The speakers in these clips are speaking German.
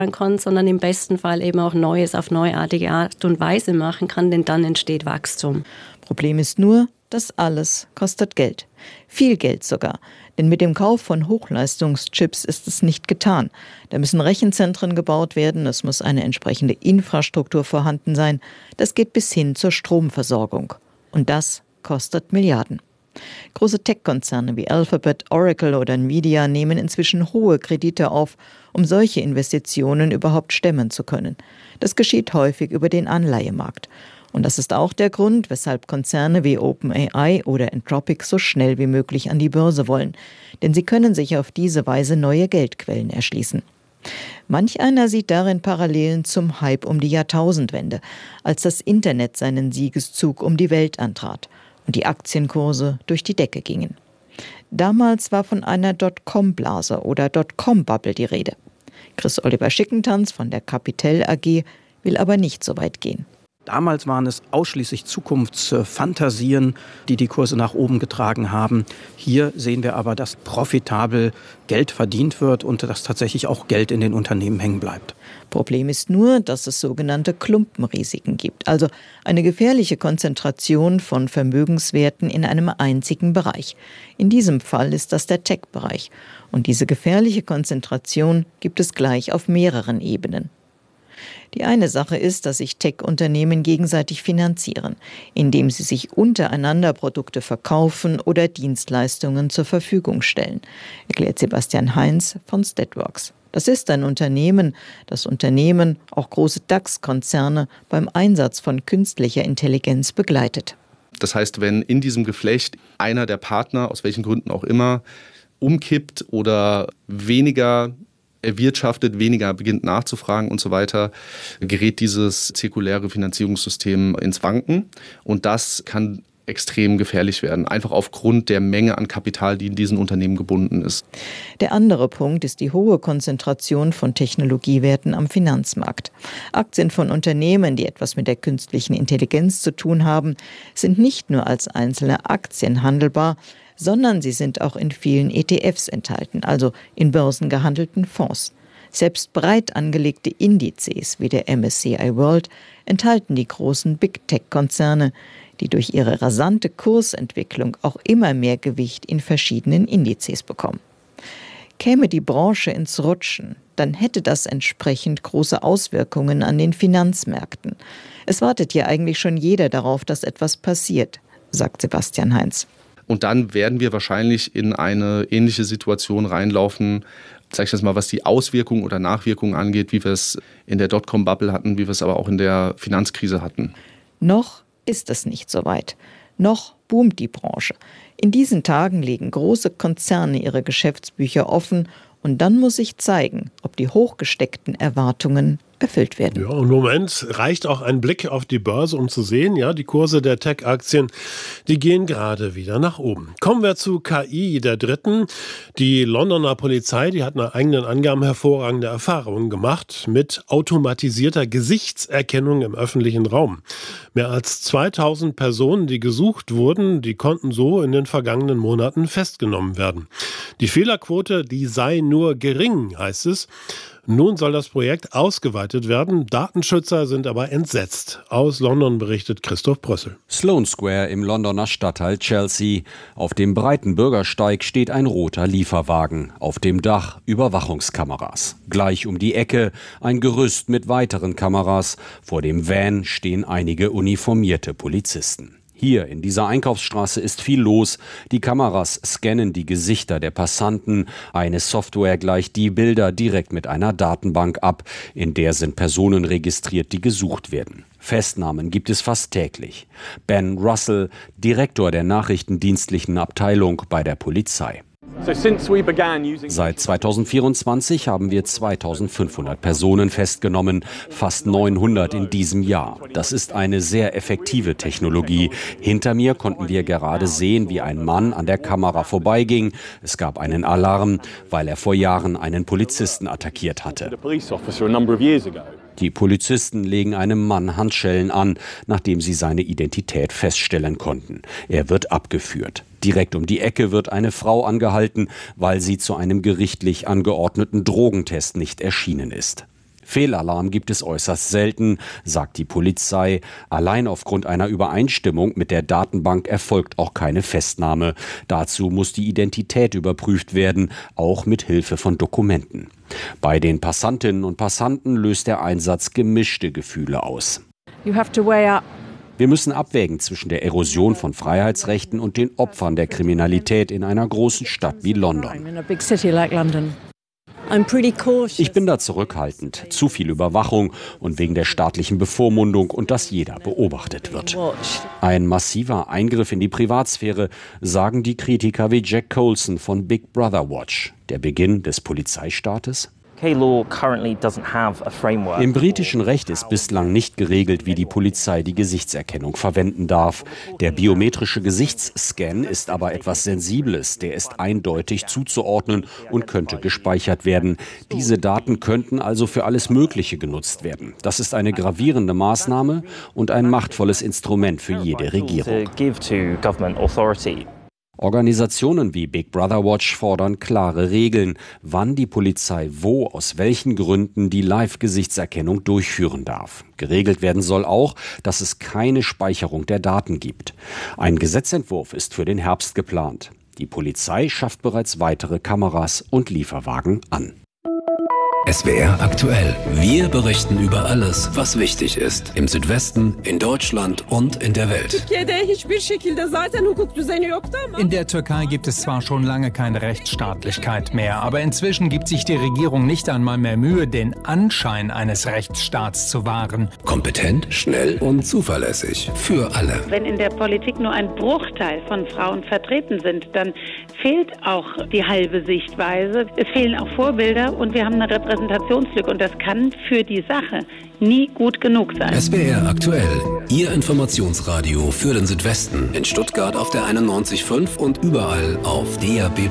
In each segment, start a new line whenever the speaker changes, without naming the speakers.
kann, sondern im besten Fall eben auch Neues auf neuartige Art und Weise machen kann, denn dann entsteht Wachstum.
Problem ist nur, das alles kostet Geld. Viel Geld sogar. Denn mit dem Kauf von Hochleistungschips ist es nicht getan. Da müssen Rechenzentren gebaut werden, es muss eine entsprechende Infrastruktur vorhanden sein. Das geht bis hin zur Stromversorgung. Und das kostet Milliarden. Große Tech-Konzerne wie Alphabet, Oracle oder Nvidia nehmen inzwischen hohe Kredite auf, um solche Investitionen überhaupt stemmen zu können. Das geschieht häufig über den Anleihemarkt. Und das ist auch der Grund, weshalb Konzerne wie OpenAI oder Anthropic so schnell wie möglich an die Börse wollen. Denn sie können sich auf diese Weise neue Geldquellen erschließen. Manch einer sieht darin Parallelen zum Hype um die Jahrtausendwende, als das Internet seinen Siegeszug um die Welt antrat und die Aktienkurse durch die Decke gingen. Damals war von einer Dotcom-Blase oder Dotcom-Bubble die Rede. Chris Oliver Schickentanz von der Capital AG will aber nicht so weit gehen.
Damals waren es ausschließlich Zukunftsfantasien, die die Kurse nach oben getragen haben. Hier sehen wir aber, dass profitabel Geld verdient wird und dass tatsächlich auch Geld in den Unternehmen hängen bleibt.
Problem ist nur, dass es sogenannte Klumpenrisiken gibt, also eine gefährliche Konzentration von Vermögenswerten in einem einzigen Bereich. In diesem Fall ist das der Tech-Bereich. Und diese gefährliche Konzentration gibt es gleich auf mehreren Ebenen. Die eine Sache ist, dass sich Tech-Unternehmen gegenseitig finanzieren, indem sie sich untereinander Produkte verkaufen oder Dienstleistungen zur Verfügung stellen, erklärt Sebastian Heinz von Statworks. Das ist ein Unternehmen, das Unternehmen, auch große DAX-Konzerne, beim Einsatz von künstlicher Intelligenz begleitet.
Das heißt, wenn in diesem Geflecht einer der Partner, aus welchen Gründen auch immer, umkippt oder weniger erwirtschaftet, weniger beginnt nachzufragen und so weiter, gerät dieses zirkuläre Finanzierungssystem ins Wanken. Und das kann extrem gefährlich werden, einfach aufgrund der Menge an Kapital, die in diesen Unternehmen gebunden ist.
Der andere Punkt ist die hohe Konzentration von Technologiewerten am Finanzmarkt. Aktien von Unternehmen, die etwas mit der künstlichen Intelligenz zu tun haben, sind nicht nur als einzelne Aktien handelbar, sondern sie sind auch in vielen ETFs enthalten, also in börsengehandelten Fonds. Selbst breit angelegte Indizes wie der MSCI World enthalten die großen Big Tech-Konzerne, die durch ihre rasante Kursentwicklung auch immer mehr Gewicht in verschiedenen Indizes bekommen. Käme die Branche ins Rutschen, dann hätte das entsprechend große Auswirkungen an den Finanzmärkten. Es wartet ja eigentlich schon jeder darauf, dass etwas passiert, sagt Sebastian Heinz.
Und dann werden wir wahrscheinlich in eine ähnliche Situation reinlaufen, sag ich jetzt mal, was die Auswirkungen oder Nachwirkungen angeht, wie wir es in der Dotcom-Bubble hatten, wie wir es aber auch in der Finanzkrise hatten.
Noch ist es nicht so weit. Noch boomt die Branche. In diesen Tagen legen große Konzerne ihre Geschäftsbücher offen und dann muss sich zeigen, ob die hochgesteckten Erwartungen erfüllt werden.
Ja, und im Moment reicht auch ein Blick auf die Börse, um zu sehen, ja, die Kurse der Tech-Aktien, die gehen gerade wieder nach oben. Kommen wir zu KI der Dritten. Die Londoner Polizei, die hat nach eigenen Angaben hervorragende Erfahrungen gemacht mit automatisierter Gesichtserkennung im öffentlichen Raum. Mehr als 2000 Personen, die gesucht wurden, die konnten so in den vergangenen Monaten festgenommen werden. Die Fehlerquote, die sei nur gering, heißt es. Nun soll das Projekt ausgeweitet werden. Datenschützer sind aber entsetzt. Aus London berichtet Christoph Brössel.
Sloane Square im Londoner Stadtteil Chelsea. Auf dem breiten Bürgersteig steht ein roter Lieferwagen. Auf dem Dach Überwachungskameras. Gleich um die Ecke ein Gerüst mit weiteren Kameras. Vor dem Van stehen einige uniformierte Polizisten. Hier in dieser Einkaufsstraße ist viel los. Die Kameras scannen die Gesichter der Passanten. Eine Software gleicht die Bilder direkt mit einer Datenbank ab. In der sind Personen registriert, die gesucht werden. Festnahmen gibt es fast täglich. Ben Russell, Direktor der nachrichtendienstlichen Abteilung bei der Polizei. Seit 2024 haben wir 2500 Personen festgenommen, fast 900 in diesem Jahr. Das ist eine sehr effektive Technologie. Hinter mir konnten wir gerade sehen, wie ein Mann an der Kamera vorbeiging. Es gab einen Alarm, weil er vor Jahren einen Polizisten attackiert hatte. Die Polizisten legen einem Mann Handschellen an, nachdem sie seine Identität feststellen konnten. Er wird abgeführt. Direkt um die Ecke wird eine Frau angehalten, weil sie zu einem gerichtlich angeordneten Drogentest nicht erschienen ist. Fehlalarm gibt es äußerst selten, sagt die Polizei. Allein aufgrund einer Übereinstimmung mit der Datenbank erfolgt auch keine Festnahme. Dazu muss die Identität überprüft werden, auch mit Hilfe von Dokumenten. Bei den Passantinnen und Passanten löst der Einsatz gemischte Gefühle aus. Wir müssen abwägen zwischen der Erosion von Freiheitsrechten und den Opfern der Kriminalität in einer großen Stadt wie London. Ich bin da zurückhaltend. Zu viel Überwachung und wegen der staatlichen Bevormundung und dass jeder beobachtet wird. Ein massiver Eingriff in die Privatsphäre, sagen die Kritiker wie Jack Colson von Big Brother Watch. Der Beginn des Polizeistaates? Im britischen Recht ist bislang nicht geregelt, wie die Polizei die Gesichtserkennung verwenden darf. Der biometrische Gesichtsscan ist aber etwas Sensibles. Der ist eindeutig zuzuordnen und könnte gespeichert werden. Diese Daten könnten also für alles Mögliche genutzt werden. Das ist eine gravierende Maßnahme und ein machtvolles Instrument für jede Regierung. Organisationen wie Big Brother Watch fordern klare Regeln, wann die Polizei wo, aus welchen Gründen die Live-Gesichtserkennung durchführen darf. Geregelt werden soll auch, dass es keine Speicherung der Daten gibt. Ein Gesetzentwurf ist für den Herbst geplant. Die Polizei schafft bereits weitere Kameras und Lieferwagen an.
SWR aktuell. Wir berichten über alles, was wichtig ist. Im Südwesten, in Deutschland und in der Welt.
In der Türkei gibt es zwar schon lange keine Rechtsstaatlichkeit mehr, aber inzwischen gibt sich die Regierung nicht einmal mehr Mühe, den Anschein eines Rechtsstaats zu wahren.
Kompetent, schnell und zuverlässig. Für alle.
Wenn in der Politik nur ein Bruchteil von Frauen vertreten sind, dann fehlt auch die halbe Sichtweise. Es fehlen auch Vorbilder und wir haben eine Repräsentationslücke und das kann für die Sache nie gut genug sein.
SWR aktuell. Ihr Informationsradio für den Südwesten. In Stuttgart auf der 91.5 und überall auf DAB+.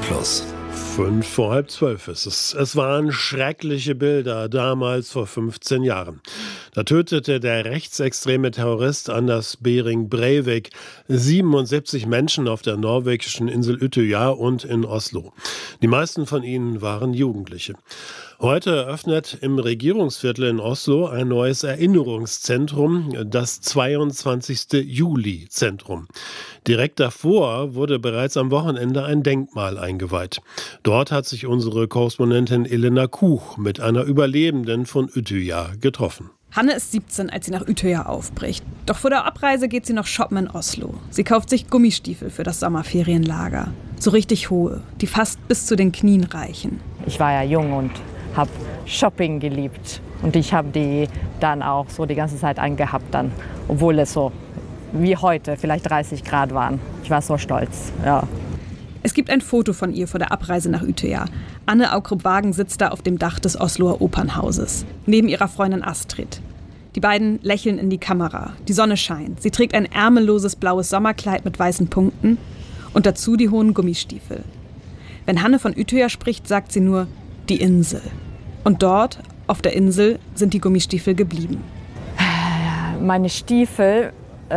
11:55 ist es. Es waren schreckliche Bilder damals vor 15 Jahren. Da tötete der rechtsextreme Terrorist Anders Behring Breivik 77 Menschen auf der norwegischen Insel Utøya und in Oslo. Die meisten von ihnen waren Jugendliche. Heute eröffnet im Regierungsviertel in Oslo ein neues Erinnerungszentrum, das 22. Juli-Zentrum. Direkt davor wurde bereits am Wochenende ein Denkmal eingeweiht. Dort hat sich unsere Korrespondentin Elena Kuch mit einer Überlebenden von Utøya getroffen.
Hanne ist 17, als sie nach Utøya aufbricht. Doch vor der Abreise geht sie noch shoppen in Oslo. Sie kauft sich Gummistiefel für das Sommerferienlager. So richtig hohe, die fast bis zu den Knien reichen.
Ich war ja jung und habe Shopping geliebt. Und ich habe die dann auch so die ganze Zeit angehabt, dann, obwohl es so wie heute vielleicht 30 Grad waren. Ich war so stolz, ja.
Es gibt ein Foto von ihr vor der Abreise nach Utøya. Anne Aukrup-Wagen sitzt da auf dem Dach des Osloer Opernhauses, neben ihrer Freundin Astrid. Die beiden lächeln in die Kamera. Die Sonne scheint. Sie trägt ein ärmelloses blaues Sommerkleid mit weißen Punkten und dazu die hohen Gummistiefel. Wenn Hanne von Utøya spricht, sagt sie nur die Insel. Und dort, auf der Insel, sind die Gummistiefel geblieben.
Meine Stiefel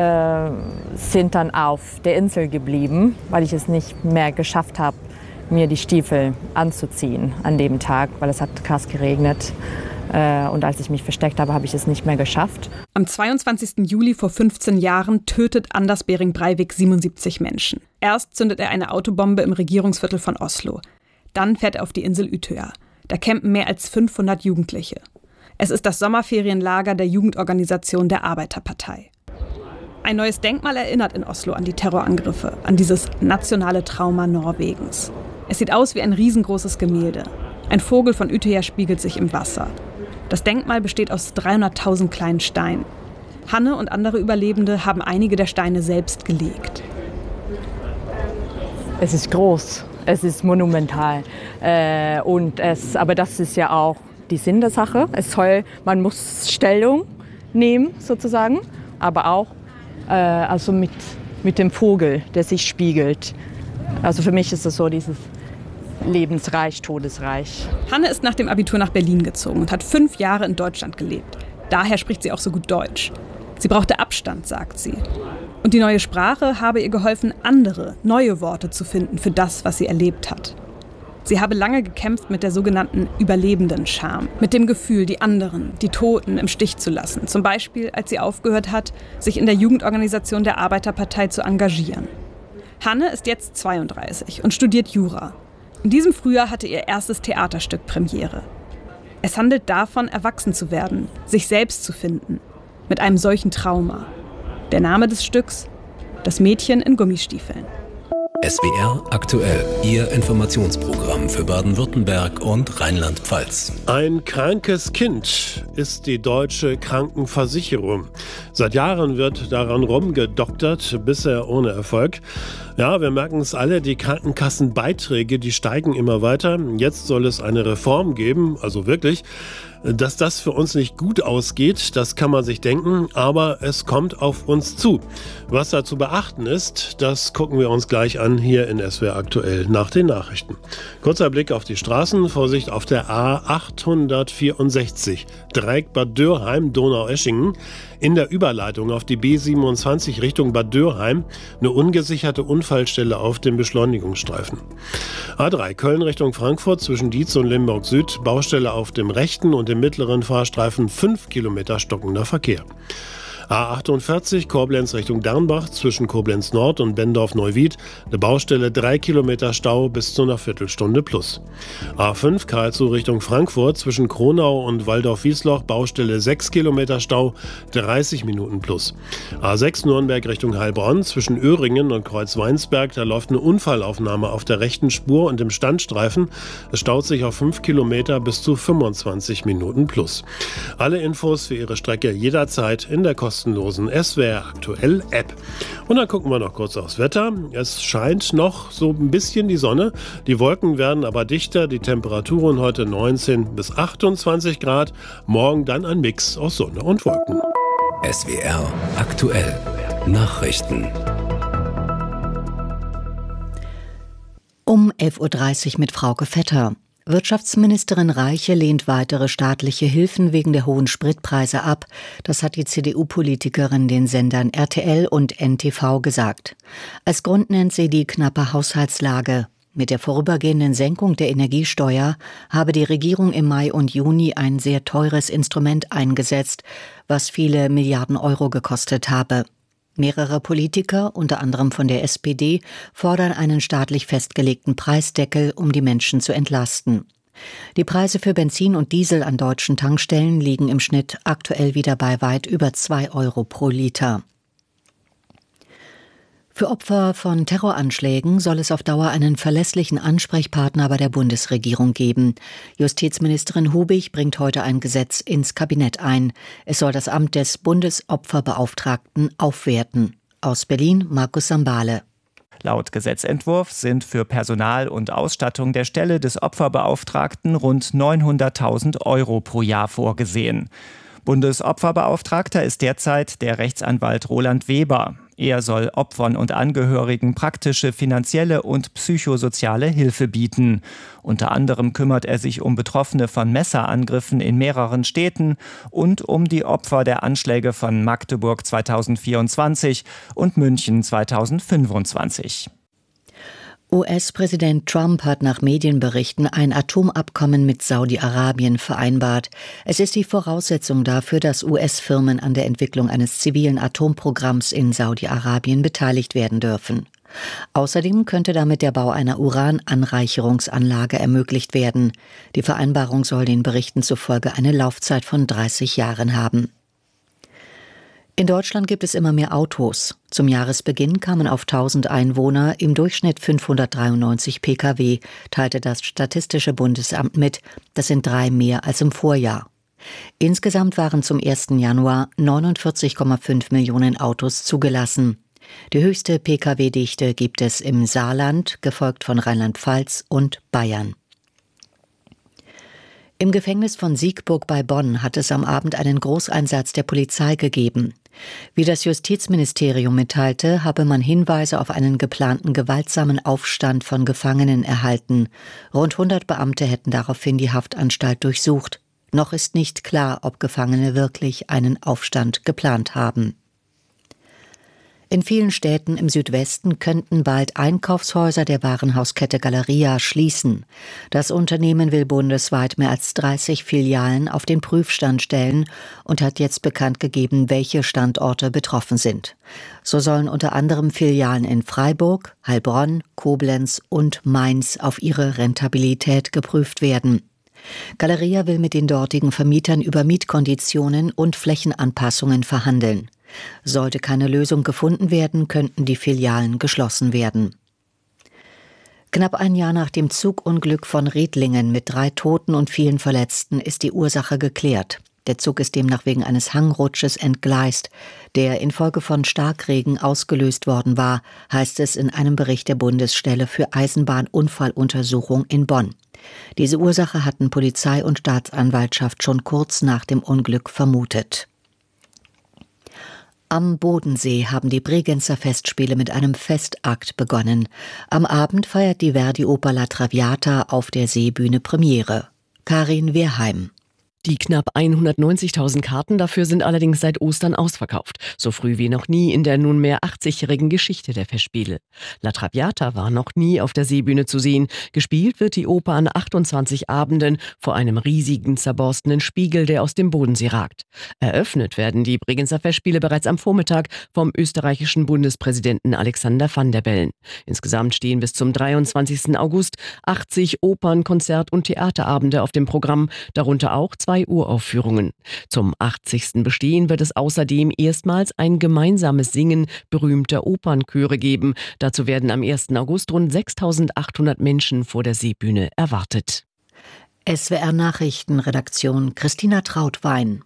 sind dann auf der Insel geblieben, weil ich es nicht mehr geschafft habe, mir die Stiefel anzuziehen an dem Tag, weil es hat krass geregnet. Und als ich mich versteckt habe, habe ich es nicht mehr geschafft.
Am 22. Juli vor 15 Jahren tötet Anders Behring Breivik 77 Menschen. Erst zündet er eine Autobombe im Regierungsviertel von Oslo. Dann fährt er auf die Insel Utøya. Da campen mehr als 500 Jugendliche. Es ist das Sommerferienlager der Jugendorganisation der Arbeiterpartei. Ein neues Denkmal erinnert in Oslo an die Terrorangriffe, an dieses nationale Trauma Norwegens. Es sieht aus wie ein riesengroßes Gemälde. Ein Vogel von Utøya spiegelt sich im Wasser. Das Denkmal besteht aus 300.000 kleinen Steinen. Hanne und andere Überlebende haben einige der Steine selbst gelegt.
Es ist groß, es ist monumental. Aber das ist ja auch die Sinn der Sache. Man muss Stellung nehmen, sozusagen, aber auch also mit dem Vogel, der sich spiegelt. Also für mich ist es so dieses lebensreich, todesreich.
Hanne ist nach dem Abitur nach Berlin gezogen und hat 5 Jahre in Deutschland gelebt. Daher spricht sie auch so gut Deutsch. Sie brauchte Abstand, sagt sie. Und die neue Sprache habe ihr geholfen, andere, neue Worte zu finden für das, was sie erlebt hat. Sie habe lange gekämpft mit der sogenannten Überlebenden-Scham, mit dem Gefühl, die anderen, die Toten im Stich zu lassen. Zum Beispiel, als sie aufgehört hat, sich in der Jugendorganisation der Arbeiterpartei zu engagieren. Hanne ist jetzt 32 und studiert Jura. In diesem Frühjahr hatte ihr erstes Theaterstück Premiere. Es handelt davon, erwachsen zu werden, sich selbst zu finden, mit einem solchen Trauma. Der Name des Stücks: Das Mädchen in Gummistiefeln.
SWR aktuell, Ihr Informationsprogramm für Baden-Württemberg und Rheinland-Pfalz.
Ein krankes Kind ist die deutsche Krankenversicherung. Seit Jahren wird daran rumgedoktert, bisher ohne Erfolg. Ja, wir merken es alle, die Krankenkassenbeiträge, die steigen immer weiter. Jetzt soll es eine Reform geben, also wirklich. Dass das für uns nicht gut ausgeht, das kann man sich denken, aber es kommt auf uns zu. Was da zu beachten ist, das gucken wir uns gleich an hier in SWR aktuell nach den Nachrichten. Kurzer Blick auf die Straßen, Vorsicht auf der A864, Dreieck Bad Dürrheim, Donaueschingen. In der Überleitung auf die B27 Richtung Bad Dürrheim eine ungesicherte Unfallstelle auf dem Beschleunigungsstreifen. A3 Köln Richtung Frankfurt zwischen Dietz und Limburg Süd, Baustelle auf dem rechten und dem mittleren Fahrstreifen, 5 Kilometer stockender Verkehr. A48 Koblenz Richtung Dernbach zwischen Koblenz Nord und Bendorf-Neuwied, eine Baustelle, 3 Kilometer Stau bis zu einer Viertelstunde plus. A5 Karlsruhe Richtung Frankfurt zwischen Kronau und Waldorf-Wiesloch, Baustelle 6 Kilometer Stau, 30 Minuten plus. A6 Nürnberg Richtung Heilbronn zwischen Öhringen und Kreuzweinsberg, da läuft eine Unfallaufnahme auf der rechten Spur und im Standstreifen. Es staut sich auf 5 Kilometer bis zu 25 Minuten plus. Alle Infos für Ihre Strecke jederzeit in der kostenlosen SWR aktuell App. Und dann gucken wir noch kurz aufs Wetter. Es scheint noch so ein bisschen die Sonne. Die Wolken werden aber dichter. Die Temperaturen heute 19 bis 28 Grad. Morgen dann ein Mix aus Sonne und Wolken.
SWR aktuell. Nachrichten.
Um 11.30 Uhr mit Frauke Vetter. Wirtschaftsministerin Reiche lehnt weitere staatliche Hilfen wegen der hohen Spritpreise ab. Das hat die CDU-Politikerin den Sendern RTL und NTV gesagt. Als Grund nennt sie die knappe Haushaltslage. Mit der vorübergehenden Senkung der Energiesteuer habe die Regierung im Mai und Juni ein sehr teures Instrument eingesetzt, was viele Milliarden Euro gekostet habe. Mehrere Politiker, unter anderem von der SPD, fordern einen staatlich festgelegten Preisdeckel, um die Menschen zu entlasten. Die Preise für Benzin und Diesel an deutschen Tankstellen liegen im Schnitt aktuell wieder bei weit über 2 Euro pro Liter. Für Opfer von Terroranschlägen soll es auf Dauer einen verlässlichen Ansprechpartner bei der Bundesregierung geben. Justizministerin Hubig bringt heute ein Gesetz ins Kabinett ein. Es soll das Amt des Bundesopferbeauftragten aufwerten. Aus Berlin Markus Sambale.
Laut Gesetzentwurf sind für Personal und Ausstattung der Stelle des Opferbeauftragten rund 900.000 Euro pro Jahr vorgesehen. Bundesopferbeauftragter ist derzeit der Rechtsanwalt Roland Weber. Er soll Opfern und Angehörigen praktische finanzielle und psychosoziale Hilfe bieten. Unter anderem kümmert er sich um Betroffene von Messerangriffen in mehreren Städten und um die Opfer der Anschläge von Magdeburg 2024 und München 2025.
US-Präsident Trump hat nach Medienberichten ein Atomabkommen mit Saudi-Arabien vereinbart. Es ist die Voraussetzung dafür, dass US-Firmen an der Entwicklung eines zivilen Atomprogramms in Saudi-Arabien beteiligt werden dürfen. Außerdem könnte damit der Bau einer Urananreicherungsanlage ermöglicht werden. Die Vereinbarung soll den Berichten zufolge eine Laufzeit von 30 Jahren haben. In Deutschland gibt es immer mehr Autos. Zum Jahresbeginn kamen auf 1000 Einwohner im Durchschnitt 593 Pkw, teilte das Statistische Bundesamt mit. Das sind 3 mehr als im Vorjahr. Insgesamt waren zum 1. Januar 49,5 Millionen Autos zugelassen. Die höchste Pkw-Dichte gibt es im Saarland, gefolgt von Rheinland-Pfalz und Bayern. Im Gefängnis von Siegburg bei Bonn hat es am Abend einen Großeinsatz der Polizei gegeben. Wie das Justizministerium mitteilte, habe man Hinweise auf einen geplanten gewaltsamen Aufstand von Gefangenen erhalten. Rund 100 Beamte hätten daraufhin die Haftanstalt durchsucht. Noch ist nicht klar, ob Gefangene wirklich einen Aufstand geplant haben. In vielen Städten im Südwesten könnten bald Einkaufshäuser der Warenhauskette Galeria schließen. Das Unternehmen will bundesweit mehr als 30 Filialen auf den Prüfstand stellen und hat jetzt bekannt gegeben, welche Standorte betroffen sind. So sollen unter anderem Filialen in Freiburg, Heilbronn, Koblenz und Mainz auf ihre Rentabilität geprüft werden. Galeria will mit den dortigen Vermietern über Mietkonditionen und Flächenanpassungen verhandeln. Sollte keine Lösung gefunden werden, könnten die Filialen geschlossen werden. Knapp ein Jahr nach dem Zugunglück von Riedlingen mit 3 Toten und vielen Verletzten ist die Ursache geklärt. Der Zug ist demnach wegen eines Hangrutsches entgleist, der infolge von Starkregen ausgelöst worden war, heißt es in einem Bericht der Bundesstelle für Eisenbahnunfalluntersuchung in Bonn. Diese Ursache hatten Polizei und Staatsanwaltschaft schon kurz nach dem Unglück vermutet. Am Bodensee haben die Bregenzer Festspiele mit einem Festakt begonnen. Am Abend feiert die Verdi-Oper La Traviata auf der Seebühne Premiere. Karin Wehrheim.
Die knapp 190.000 Karten dafür sind allerdings seit Ostern ausverkauft. So früh wie noch nie in der nunmehr 80-jährigen Geschichte der Festspiele. La Traviata war noch nie auf der Seebühne zu sehen. Gespielt wird die Oper an 28 Abenden vor einem riesigen, zerborstenen Spiegel, der aus dem Bodensee ragt. Eröffnet werden die Bregenzer Festspiele bereits am Vormittag vom österreichischen Bundespräsidenten Alexander Van der Bellen. Insgesamt stehen bis zum 23. August 80 Opern-, Konzert- und Theaterabende auf dem Programm, darunter auch 2 Uraufführungen. Zum 80. Bestehen wird es außerdem erstmals ein gemeinsames Singen berühmter Opernchöre geben. Dazu werden am 1. August rund 6.800 Menschen vor der Seebühne erwartet.
SWR Nachrichtenredaktion Christina Trautwein.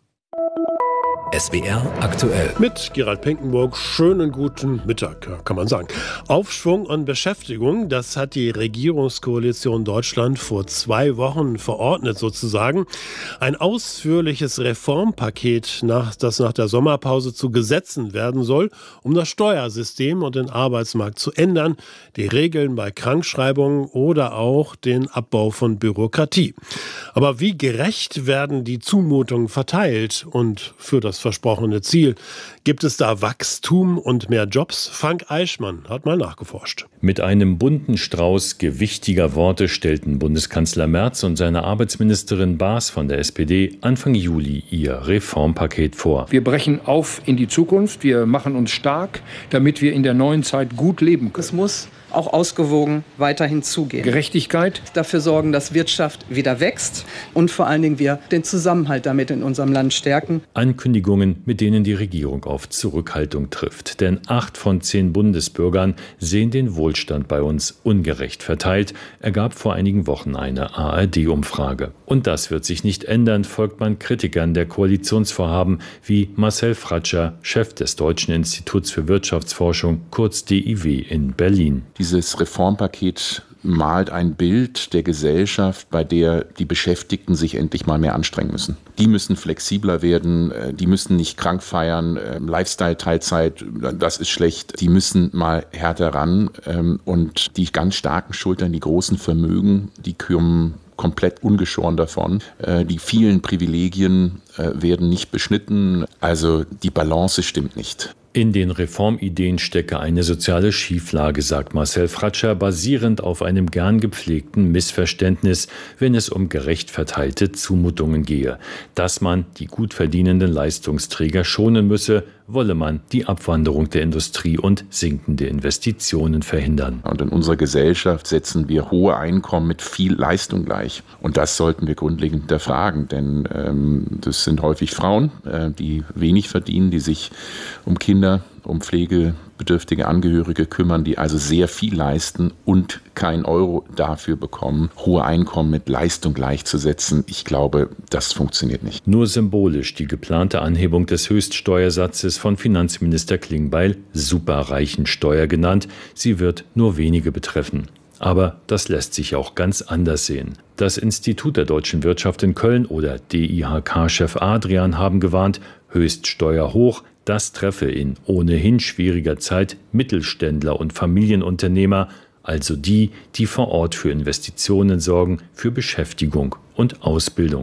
SWR aktuell.
Mit Gerald Pinkenburg, schönen guten Mittag, kann man sagen. Aufschwung und Beschäftigung, das hat die Regierungskoalition Deutschland vor 2 Wochen verordnet sozusagen. Ein ausführliches Reformpaket, das nach der Sommerpause zu Gesetzen werden soll, um das Steuersystem und den Arbeitsmarkt zu ändern, die Regeln bei Krankschreibungen oder auch den Abbau von Bürokratie. Aber wie gerecht werden die Zumutungen verteilt und für das versprochene Ziel? Gibt es da Wachstum und mehr Jobs? Frank Eichmann hat mal nachgeforscht.
Mit einem bunten Strauß gewichtiger Worte stellten Bundeskanzler Merz und seine Arbeitsministerin Baas von der SPD Anfang Juli ihr Reformpaket vor.
Wir brechen auf in die Zukunft, wir machen uns stark, damit wir in der neuen Zeit gut leben können.
Es muss auch ausgewogen weiterhin zugehen.
Gerechtigkeit.
Dafür sorgen, dass Wirtschaft wieder wächst und vor allen Dingen wir den Zusammenhalt damit in unserem Land stärken.
Ankündigungen, mit denen die Regierung auf Zurückhaltung trifft. Denn 8 von 10 Bundesbürgern sehen den Wohlstand bei uns ungerecht verteilt, ergab vor einigen Wochen eine ARD-Umfrage. Und das wird sich nicht ändern, folgt man Kritikern der Koalitionsvorhaben wie Marcel Fratscher, Chef des Deutschen Instituts für Wirtschaftsforschung, kurz DIW in Berlin.
Dieses Reformpaket malt ein Bild der Gesellschaft, bei der die Beschäftigten sich endlich mal mehr anstrengen müssen. Die müssen flexibler werden, die müssen nicht krank feiern, Lifestyle-Teilzeit, das ist schlecht. Die müssen mal härter ran und die ganz starken Schultern, die großen Vermögen, die kommen komplett ungeschoren davon. Die vielen Privilegien werden nicht beschnitten, also die Balance stimmt nicht.
In den Reformideen stecke eine soziale Schieflage, sagt Marcel Fratscher, basierend auf einem gern gepflegten Missverständnis, wenn es um gerecht verteilte Zumutungen gehe. Dass man die gut verdienenden Leistungsträger schonen müsse, wolle man die Abwanderung der Industrie und sinkende Investitionen verhindern.
Und in unserer Gesellschaft setzen wir hohe Einkommen mit viel Leistung gleich. Und das sollten wir grundlegend hinterfragen, denn das sind häufig Frauen, die wenig verdienen, die sich um Kinder, um pflegebedürftige Angehörige kümmern, die also sehr viel leisten und kein Euro dafür bekommen, hohe Einkommen mit Leistung gleichzusetzen. Ich glaube, das funktioniert nicht.
Nur symbolisch die geplante Anhebung des Höchststeuersatzes von Finanzminister Klingbeil Superreichensteuer genannt. Sie wird nur wenige betreffen. Aber das lässt sich auch ganz anders sehen. Das Institut der deutschen Wirtschaft in Köln oder DIHK-Chef Adrian haben gewarnt, Höchststeuer hoch, das treffe in ohnehin schwieriger Zeit Mittelständler und Familienunternehmer, also die, die vor Ort für Investitionen sorgen, für Beschäftigung und Ausbildung.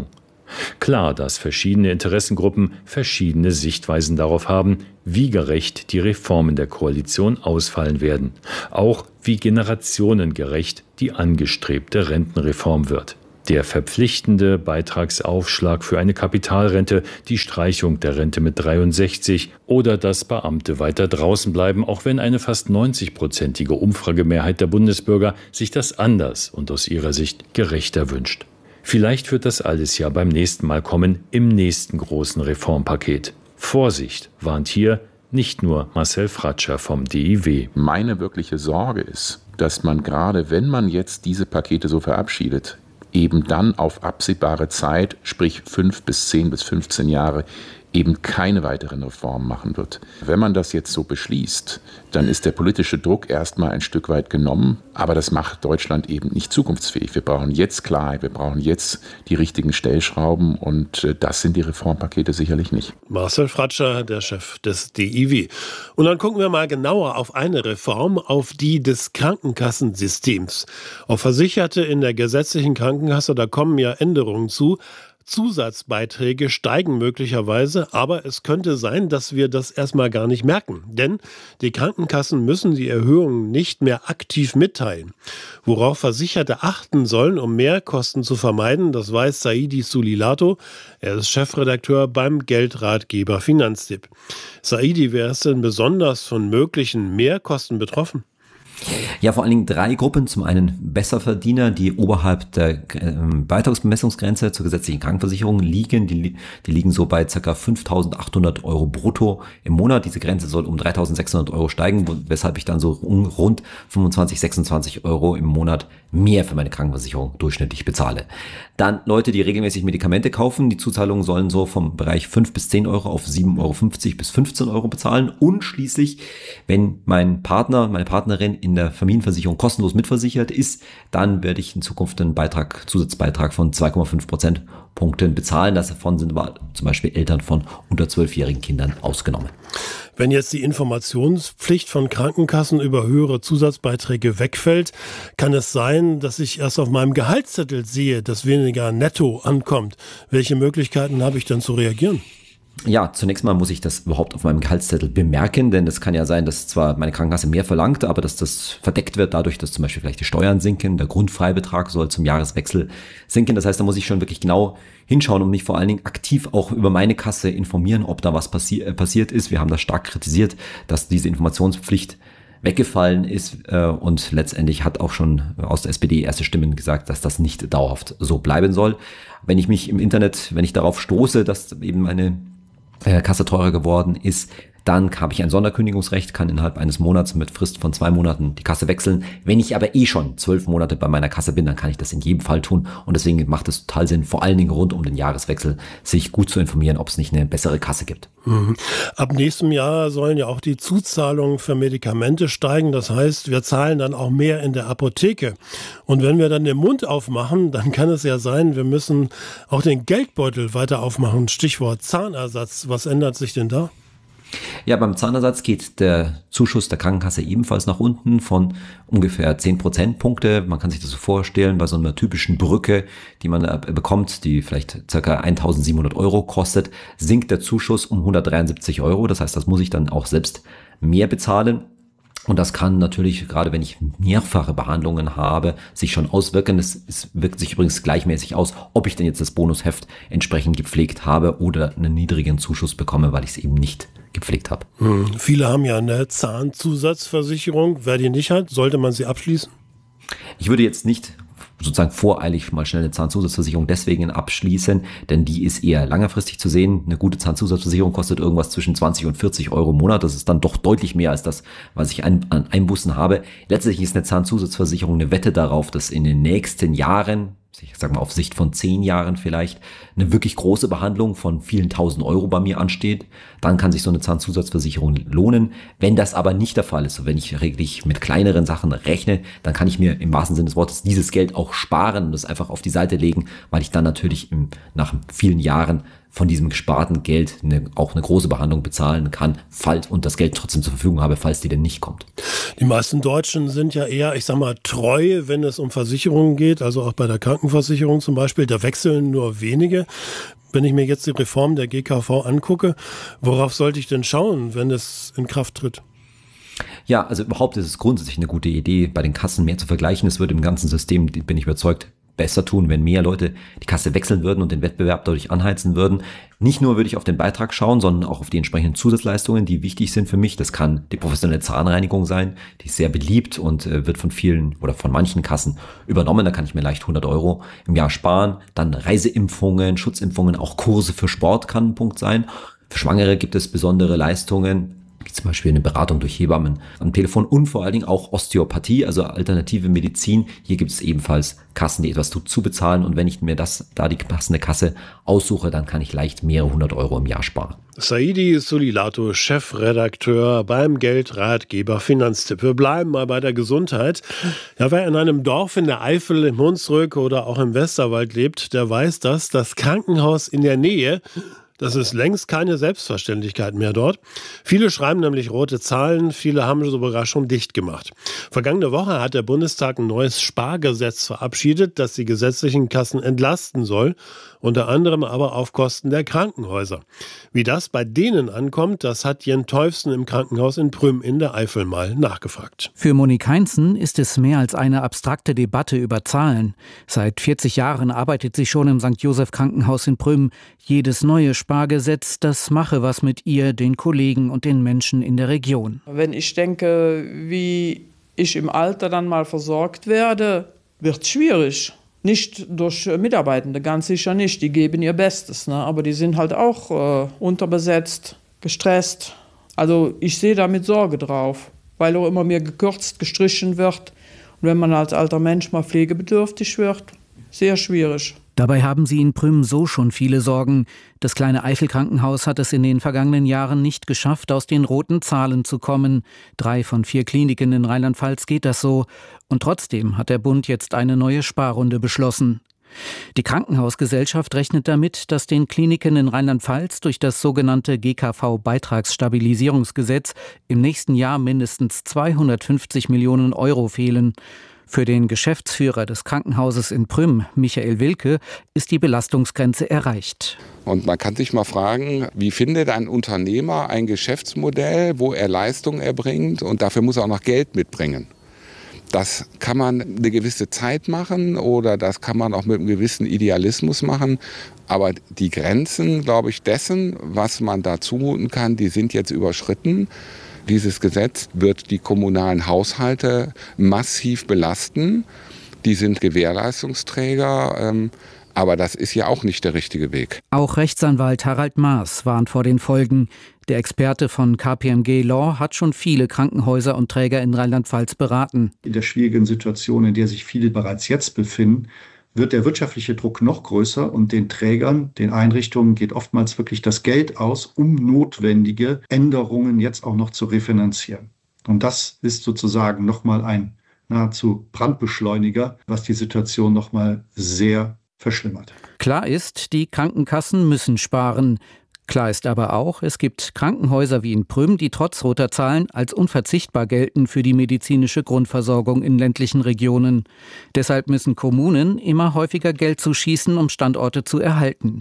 Klar, dass verschiedene Interessengruppen verschiedene Sichtweisen darauf haben, wie gerecht die Reformen der Koalition ausfallen werden. Auch wie generationengerecht die angestrebte Rentenreform wird. Der verpflichtende Beitragsaufschlag für eine Kapitalrente, die Streichung der Rente mit 63 oder dass Beamte weiter draußen bleiben, auch wenn eine fast 90-prozentige Umfragemehrheit der Bundesbürger sich das anders und aus ihrer Sicht gerechter wünscht. Vielleicht wird das alles ja beim nächsten Mal kommen, im nächsten großen Reformpaket. Vorsicht, warnt hier nicht nur Marcel Fratscher vom DIW.
Meine wirkliche Sorge ist, dass man gerade, wenn man jetzt diese Pakete so verabschiedet, eben dann auf absehbare Zeit, sprich 5 bis 10 bis 15 Jahre, eben keine weiteren Reformen machen wird. Wenn man das jetzt so beschließt, dann ist der politische Druck erstmal ein Stück weit genommen, aber das macht Deutschland eben nicht zukunftsfähig. Wir brauchen jetzt Klarheit, wir brauchen jetzt die richtigen Stellschrauben und das sind die Reformpakete sicherlich nicht.
Marcel Fratscher, der Chef des DIW. Und dann gucken wir mal genauer auf eine Reform, auf die des Krankenkassensystems. Auf Versicherte in der gesetzlichen Krankenkasse, da kommen ja Änderungen zu. Zusatzbeiträge steigen möglicherweise, aber es könnte sein, dass wir das erstmal gar nicht merken. Denn die Krankenkassen müssen die Erhöhungen nicht mehr aktiv mitteilen. Worauf Versicherte achten sollen, um Mehrkosten zu vermeiden, das weiß Saidi Sulilato. Er ist Chefredakteur beim Geldratgeber Finanztipp. Saidi, wer ist denn besonders von möglichen Mehrkosten betroffen?
Ja, vor allen Dingen 3 Gruppen. Zum einen Besserverdiener, die oberhalb der Beitragsbemessungsgrenze zur gesetzlichen Krankenversicherung liegen. Die liegen so bei ca. 5.800 € brutto im Monat. Diese Grenze soll um 3.600 € steigen, weshalb ich dann so rund 25, 26 € im Monat mehr für meine Krankenversicherung durchschnittlich bezahle. Dann Leute, die regelmäßig Medikamente kaufen. Die Zuzahlungen sollen so vom Bereich 5 bis 10 € auf 7,50 € bis 15 € bezahlen. Und schließlich, wenn mein Partner, meine Partnerin in der Familienversicherung kostenlos mitversichert ist, dann werde ich in Zukunft einen Zusatzbeitrag von 2,5 Prozentpunkten bezahlen. Davon sind aber zum Beispiel Eltern von unter 12-jährigen Kindern ausgenommen.
Wenn jetzt die Informationspflicht von Krankenkassen über höhere Zusatzbeiträge wegfällt, kann es sein, dass ich erst auf meinem Gehaltszettel sehe, dass weniger netto ankommt. Welche Möglichkeiten habe ich dann zu reagieren?
Ja, zunächst mal muss ich das überhaupt auf meinem Gehaltszettel bemerken, denn es kann ja sein, dass zwar meine Krankenkasse mehr verlangt, aber dass das verdeckt wird dadurch, dass zum Beispiel vielleicht die Steuern sinken, der Grundfreibetrag soll zum Jahreswechsel sinken. Das heißt, da muss ich schon wirklich genau hinschauen und mich vor allen Dingen aktiv auch über meine Kasse informieren, ob da was passiert ist. Wir haben das stark kritisiert, dass diese Informationspflicht weggefallen ist und letztendlich hat auch schon aus der SPD erste Stimmen gesagt, dass das nicht dauerhaft so bleiben soll. Wenn ich mich im Internet, wenn ich darauf stoße, dass eben meine Kasse teurer geworden ist, dann habe ich ein Sonderkündigungsrecht, kann innerhalb eines Monats mit Frist von 2 Monaten die Kasse wechseln. Wenn ich aber schon 12 Monate bei meiner Kasse bin, dann kann ich das in jedem Fall tun. Und deswegen macht es total Sinn, vor allen Dingen rund um den Jahreswechsel, sich gut zu informieren, ob es nicht eine bessere Kasse gibt.
Ab nächstem Jahr sollen ja auch die Zuzahlungen für Medikamente steigen. Das heißt, wir zahlen dann auch mehr in der Apotheke. Und wenn wir dann den Mund aufmachen, dann kann es ja sein, wir müssen auch den Geldbeutel weiter aufmachen. Stichwort Zahnersatz. Was ändert sich denn da?
Ja, beim Zahnersatz geht der Zuschuss der Krankenkasse ebenfalls nach unten von ungefähr 10 Prozentpunkte. Man kann sich das so vorstellen, bei so einer typischen Brücke, die man bekommt, die vielleicht ca. 1.700 € kostet, sinkt der Zuschuss um 173 €. Das heißt, das muss ich dann auch selbst mehr bezahlen. Und das kann natürlich, gerade wenn ich mehrfache Behandlungen habe, sich schon auswirken. Es wirkt sich übrigens gleichmäßig aus, ob ich denn jetzt das Bonusheft entsprechend gepflegt habe oder einen niedrigen Zuschuss bekomme, weil ich es eben nicht gepflegt habe.
Viele haben ja eine Zahnzusatzversicherung. Wer die nicht hat, sollte man sie abschließen?
Ich würde jetzt nicht sozusagen voreilig mal schnell eine Zahnzusatzversicherung deswegen abschließen, denn die ist eher langfristig zu sehen. Eine gute Zahnzusatzversicherung kostet irgendwas zwischen 20 und 40 € im Monat. Das ist dann doch deutlich mehr als das, was ich an Einbußen habe. Letztlich ist eine Zahnzusatzversicherung eine Wette darauf, dass in den nächsten Jahren, ich sag mal auf Sicht von 10 Jahren vielleicht, eine wirklich große Behandlung von vielen 1.000 € bei mir ansteht. Dann kann sich so eine Zahnzusatzversicherung lohnen. Wenn das aber nicht der Fall ist, und wenn ich wirklich mit kleineren Sachen rechne, dann kann ich mir im wahrsten Sinne des Wortes dieses Geld auch sparen und das einfach auf die Seite legen, weil ich dann natürlich nach vielen Jahren von diesem gesparten Geld auch eine große Behandlung bezahlen kann, und das Geld trotzdem zur Verfügung habe, falls die denn nicht kommt.
Die meisten Deutschen sind ja eher, treu, wenn es um Versicherungen geht, also auch bei der Krankenversicherung zum Beispiel, da wechseln nur wenige. Wenn ich mir jetzt die Reform der GKV angucke, worauf sollte ich denn schauen, wenn es in Kraft tritt?
Ja, also überhaupt ist es grundsätzlich eine gute Idee, bei den Kassen mehr zu vergleichen. Es würde im ganzen System, bin ich überzeugt, besser tun, wenn mehr Leute die Kasse wechseln würden und den Wettbewerb dadurch anheizen würden. Nicht nur würde ich auf den Beitrag schauen, sondern auch auf die entsprechenden Zusatzleistungen, die wichtig sind für mich. Das kann die professionelle Zahnreinigung sein, die ist sehr beliebt und wird von vielen oder von manchen Kassen übernommen. Da kann ich mir leicht 100 € im Jahr sparen. Dann Reiseimpfungen, Schutzimpfungen, auch Kurse für Sport kann ein Punkt sein. Für Schwangere gibt es besondere Leistungen, wie zum Beispiel eine Beratung durch Hebammen am Telefon und vor allen Dingen auch Osteopathie, also alternative Medizin. Hier gibt es ebenfalls Kassen, die etwas zu bezahlen, und wenn ich mir die passende Kasse aussuche, dann kann ich leicht mehrere 100 € im Jahr sparen.
Saidi Sulilato, Chefredakteur beim Geldratgeber Finanztipp. Wir bleiben mal bei der Gesundheit. Ja, wer in einem Dorf in der Eifel, im Hunsrück oder auch im Westerwald lebt, der weiß, dass das Krankenhaus in der Nähe, das ist längst keine Selbstverständlichkeit mehr dort. Viele schreiben nämlich rote Zahlen, viele haben sogar schon dicht gemacht. Vergangene Woche hat der Bundestag ein neues Spargesetz verabschiedet, das die gesetzlichen Kassen entlasten soll, unter anderem aber auf Kosten der Krankenhäuser. Wie das bei denen ankommt, das hat Jen Teufsen im Krankenhaus in Prüm in der Eifel mal nachgefragt.
Für Monique Heinzen ist es mehr als eine abstrakte Debatte über Zahlen. Seit 40 Jahren arbeitet sie schon im St. Joseph Krankenhaus in Prüm. Jedes neue Spargesetz, das mache was mit ihr, den Kollegen und den Menschen in der Region.
Wenn ich denke, wie ich im Alter dann mal versorgt werde, wird es schwierig. Nicht durch Mitarbeitende, ganz sicher nicht. Die geben ihr Bestes, ne? Aber die sind halt auch unterbesetzt, gestresst. Also ich sehe da mit Sorge drauf, weil auch immer mehr gekürzt, gestrichen wird. Und wenn man als alter Mensch mal pflegebedürftig wird, sehr schwierig.
Dabei haben sie in Prüm so schon viele Sorgen. Das kleine Eifel-Krankenhaus hat es in den vergangenen Jahren nicht geschafft, aus den roten Zahlen zu kommen. 3 von 4 Kliniken in Rheinland-Pfalz geht das so. Und trotzdem hat der Bund jetzt eine neue Sparrunde beschlossen. Die Krankenhausgesellschaft rechnet damit, dass den Kliniken in Rheinland-Pfalz durch das sogenannte GKV-Beitragsstabilisierungsgesetz im nächsten Jahr mindestens 250 Millionen € fehlen. Für den Geschäftsführer des Krankenhauses in Prüm, Michael Wilke, ist die Belastungsgrenze erreicht.
Und man kann sich mal fragen, wie findet ein Unternehmer ein Geschäftsmodell, wo er Leistung erbringt, und dafür muss er auch noch Geld mitbringen. Das kann man eine gewisse Zeit machen oder das kann man auch mit einem gewissen Idealismus machen. Aber die Grenzen, glaube ich, dessen, was man da zumuten kann, die sind jetzt überschritten. Dieses Gesetz wird die kommunalen Haushalte massiv belasten. Die sind Gewährleistungsträger, aber das ist ja auch nicht der richtige Weg.
Auch Rechtsanwalt Harald Maas warnt vor den Folgen. Der Experte von KPMG Law hat schon viele Krankenhäuser und Träger in Rheinland-Pfalz beraten.
In der schwierigen Situation, in der sich viele bereits jetzt befinden, wird der wirtschaftliche Druck noch größer und den Trägern, den Einrichtungen geht oftmals wirklich das Geld aus, um notwendige Änderungen jetzt auch noch zu refinanzieren. Und das ist sozusagen nochmal ein nahezu Brandbeschleuniger, was die Situation nochmal sehr verschlimmert.
Klar ist, die Krankenkassen müssen sparen. Klar ist aber auch, es gibt Krankenhäuser wie in Prüm, die trotz roter Zahlen als unverzichtbar gelten für die medizinische Grundversorgung in ländlichen Regionen. Deshalb müssen Kommunen immer häufiger Geld zuschießen, um Standorte zu erhalten.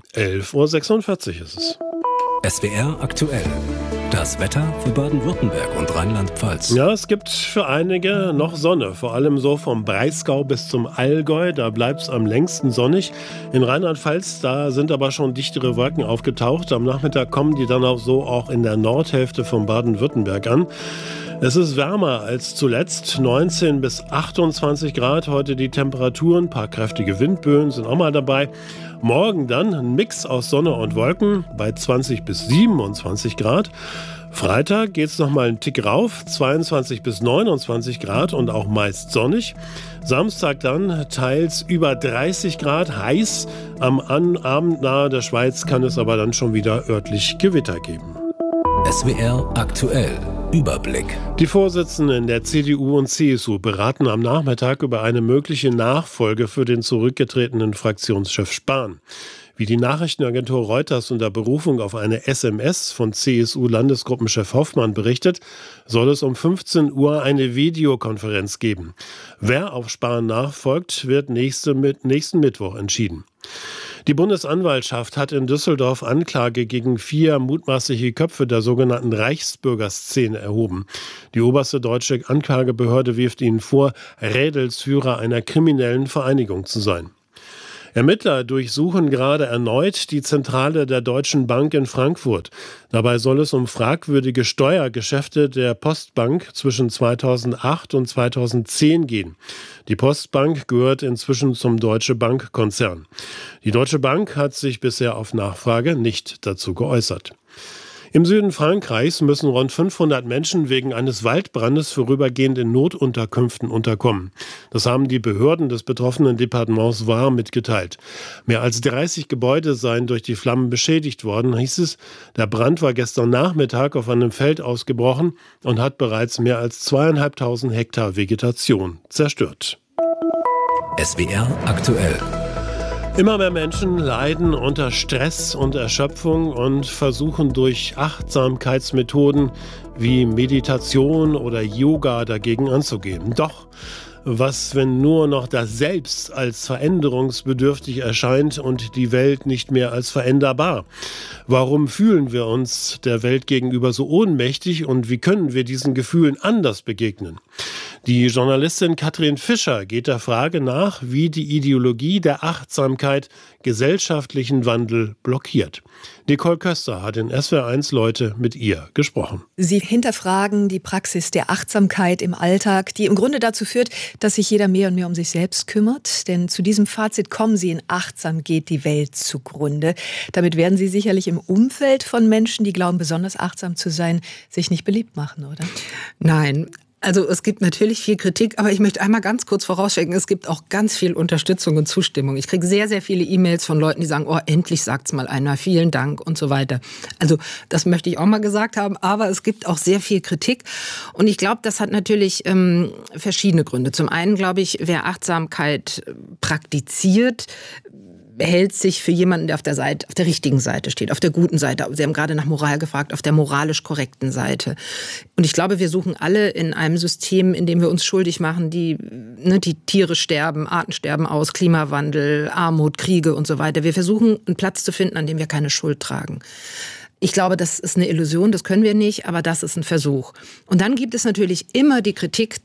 11:46 Uhr ist es.
SWR aktuell. Das Wetter für Baden-Württemberg und Rheinland-Pfalz.
Ja, es gibt für einige noch Sonne, vor allem so vom Breisgau bis zum Allgäu, da bleibt es am längsten sonnig. In Rheinland-Pfalz, da sind aber schon dichtere Wolken aufgetaucht. Am Nachmittag kommen die dann auch in der Nordhälfte von Baden-Württemberg an. Es ist wärmer als zuletzt, 19 bis 28 Grad heute die Temperaturen, ein paar kräftige Windböen sind auch mal dabei. Morgen dann ein Mix aus Sonne und Wolken bei 20 bis 27 Grad. Freitag geht es nochmal einen Tick rauf, 22 bis 29 Grad und auch meist sonnig. Samstag dann teils über 30 Grad, heiß. Am Abend nahe der Schweiz kann es aber dann schon wieder örtlich Gewitter geben.
SWR aktuell. Überblick.
Die Vorsitzenden der CDU und CSU beraten am Nachmittag über eine mögliche Nachfolge für den zurückgetretenen Fraktionschef Spahn. Wie die Nachrichtenagentur Reuters unter Berufung auf eine SMS von CSU-Landesgruppenchef Hoffmann berichtet, soll es um 15 Uhr eine Videokonferenz geben. Wer auf Spahn nachfolgt, wird nächsten Mittwoch entschieden. Die Bundesanwaltschaft hat in Düsseldorf Anklage gegen 4 mutmaßliche Köpfe der sogenannten Reichsbürgerszene erhoben. Die oberste deutsche Anklagebehörde wirft ihnen vor, Rädelsführer einer kriminellen Vereinigung zu sein. Ermittler durchsuchen gerade erneut die Zentrale der Deutschen Bank in Frankfurt. Dabei soll es um fragwürdige Steuergeschäfte der Postbank zwischen 2008 und 2010 gehen. Die Postbank gehört inzwischen zum Deutsche Bank-Konzern. Die Deutsche Bank hat sich bisher auf Nachfrage nicht dazu geäußert. Im Süden Frankreichs müssen rund 500 Menschen wegen eines Waldbrandes vorübergehend in Notunterkünften unterkommen. Das haben die Behörden des betroffenen Departements Var mitgeteilt. Mehr als 30 Gebäude seien durch die Flammen beschädigt worden, hieß es. Der Brand war gestern Nachmittag auf einem Feld ausgebrochen und hat bereits mehr als 2.500 Hektar Vegetation zerstört.
SWR aktuell.
Immer mehr Menschen leiden unter Stress und Erschöpfung und versuchen durch Achtsamkeitsmethoden wie Meditation oder Yoga dagegen anzugehen. Doch was, wenn nur noch das Selbst als veränderungsbedürftig erscheint und die Welt nicht mehr als veränderbar? Warum fühlen wir uns der Welt gegenüber so ohnmächtig und wie können wir diesen Gefühlen anders begegnen? Die Journalistin Katrin Fischer geht der Frage nach, wie die Ideologie der Achtsamkeit gesellschaftlichen Wandel blockiert. Nicole Köster hat in SWR1 Leute mit ihr gesprochen.
Sie hinterfragen die Praxis der Achtsamkeit im Alltag, die im Grunde dazu führt, dass sich jeder mehr und mehr um sich selbst kümmert. Denn zu diesem Fazit kommen Sie: in achtsam geht die Welt zugrunde. Damit werden Sie sicherlich im Umfeld von Menschen, die glauben, besonders achtsam zu sein, sich nicht beliebt machen, oder?
Nein. Also es gibt natürlich viel Kritik, aber ich möchte einmal ganz kurz vorausschicken, es gibt auch ganz viel Unterstützung und Zustimmung. Ich kriege sehr, sehr viele E-Mails von Leuten, die sagen, oh, endlich sagt's mal einer, vielen Dank und so weiter. Also das möchte ich auch mal gesagt haben, aber es gibt auch sehr viel Kritik und ich glaube, das hat natürlich verschiedene Gründe. Zum einen glaube ich, wer Achtsamkeit praktiziert, hält sich für jemanden, der auf der richtigen Seite steht, auf der guten Seite. Sie haben gerade nach Moral gefragt, auf der moralisch korrekten Seite. Und ich glaube, wir suchen alle in einem System, in dem wir uns schuldig machen, die Tiere sterben, Arten sterben aus, Klimawandel, Armut, Kriege und so weiter. Wir versuchen, einen Platz zu finden, an dem wir keine Schuld tragen. Ich glaube, das ist eine Illusion, das können wir nicht, aber das ist ein Versuch. Und dann gibt es natürlich immer die Kritik,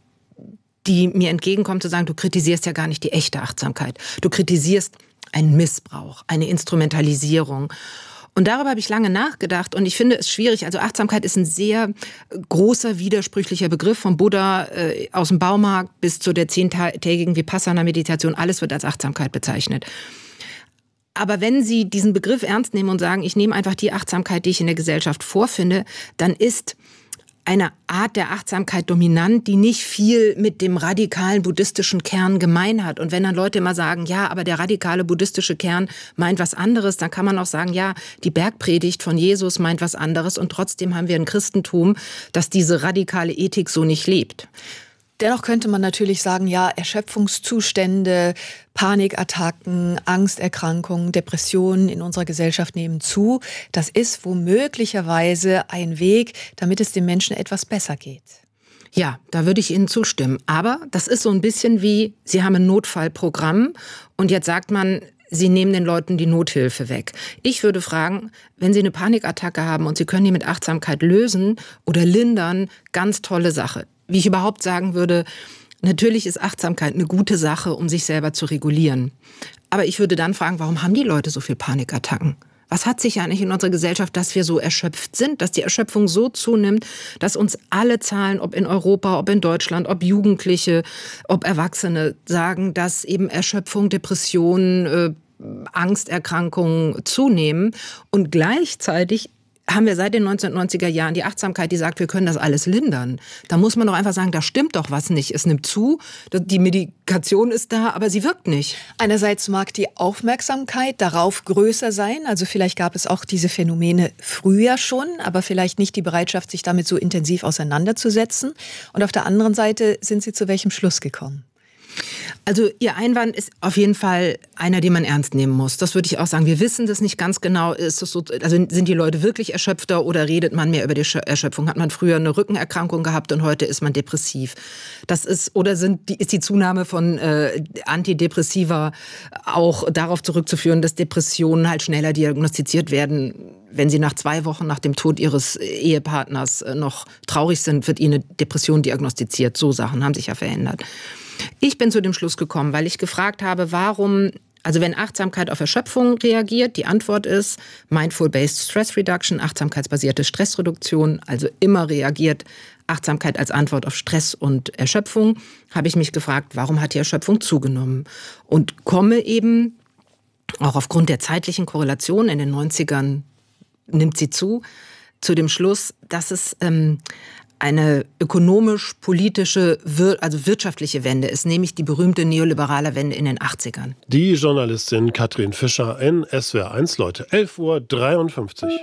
die mir entgegenkommt, zu sagen, du kritisierst ja gar nicht die echte Achtsamkeit. Du kritisierst einen Missbrauch, eine Instrumentalisierung. Und darüber habe ich lange nachgedacht und ich finde es schwierig. Also Achtsamkeit ist ein sehr großer, widersprüchlicher Begriff, vom Buddha aus dem Baumarkt bis zu der 10-tägigen Vipassana-Meditation. Alles wird als Achtsamkeit bezeichnet. Aber wenn Sie diesen Begriff ernst nehmen und sagen, ich nehme einfach die Achtsamkeit, die ich in der Gesellschaft vorfinde, dann ist eine Art der Achtsamkeit dominant, die nicht viel mit dem radikalen buddhistischen Kern gemein hat. Und wenn dann Leute immer sagen, ja, aber der radikale buddhistische Kern meint was anderes, dann kann man auch sagen, ja, die Bergpredigt von Jesus meint was anderes und trotzdem haben wir ein Christentum, das diese radikale Ethik so nicht lebt.
Dennoch könnte man natürlich sagen, ja, Erschöpfungszustände, Panikattacken, Angsterkrankungen, Depressionen in unserer Gesellschaft nehmen zu. Das ist womöglicherweise ein Weg, damit es den Menschen etwas besser geht.
Ja, da würde ich Ihnen zustimmen. Aber das ist so ein bisschen wie, Sie haben ein Notfallprogramm und jetzt sagt man, Sie nehmen den Leuten die Nothilfe weg. Ich würde fragen, wenn Sie eine Panikattacke haben und Sie können die mit Achtsamkeit lösen oder lindern, ganz tolle Sache. Wie ich überhaupt sagen würde, natürlich ist Achtsamkeit eine gute Sache, um sich selber zu regulieren. Aber ich würde dann fragen, warum haben die Leute so viel Panikattacken? Was hat sich eigentlich in unserer Gesellschaft, dass wir so erschöpft sind, dass die Erschöpfung so zunimmt, dass uns alle Zahlen, ob in Europa, ob in Deutschland, ob Jugendliche, ob Erwachsene, sagen, dass eben Erschöpfung, Depressionen, Angsterkrankungen zunehmen und gleichzeitig haben wir seit den 1990er Jahren die Achtsamkeit, die sagt, wir können das alles lindern. Da muss man doch einfach sagen, da stimmt doch was nicht. Es nimmt zu, die Medikation ist da, aber sie wirkt nicht.
Einerseits mag die Aufmerksamkeit darauf größer sein. Also vielleicht gab es auch diese Phänomene früher schon, aber vielleicht nicht die Bereitschaft, sich damit so intensiv auseinanderzusetzen. Und auf der anderen Seite sind Sie zu welchem Schluss gekommen?
Also Ihr Einwand ist auf jeden Fall einer, den man ernst nehmen muss. Das würde ich auch sagen. Wir wissen das nicht ganz genau. Ist das so, also sind die Leute wirklich erschöpfter oder redet man mehr über die Erschöpfung? Hat man früher eine Rückenerkrankung gehabt und heute ist man depressiv? Das ist, oder ist die Zunahme von Antidepressiva auch darauf zurückzuführen, dass Depressionen halt schneller diagnostiziert werden? Wenn Sie nach 2 Wochen nach dem Tod Ihres Ehepartners noch traurig sind, wird Ihnen eine Depression diagnostiziert. So Sachen haben sich ja verändert. Ich bin zu dem Schluss gekommen, weil ich gefragt habe, warum, also wenn Achtsamkeit auf Erschöpfung reagiert, die Antwort ist Mindful-Based Stress Reduction, achtsamkeitsbasierte Stressreduktion, also immer reagiert Achtsamkeit als Antwort auf Stress und Erschöpfung, habe ich mich gefragt, warum hat die Erschöpfung zugenommen? Und komme eben, auch aufgrund der zeitlichen Korrelation in den 90ern nimmt sie zu dem Schluss, dass es eine ökonomisch-politische, also wirtschaftliche Wende ist, nämlich die berühmte neoliberale Wende in den 80ern.
Die Journalistin Katrin Fischer in SWR 1, Leute, 11:53 Uhr.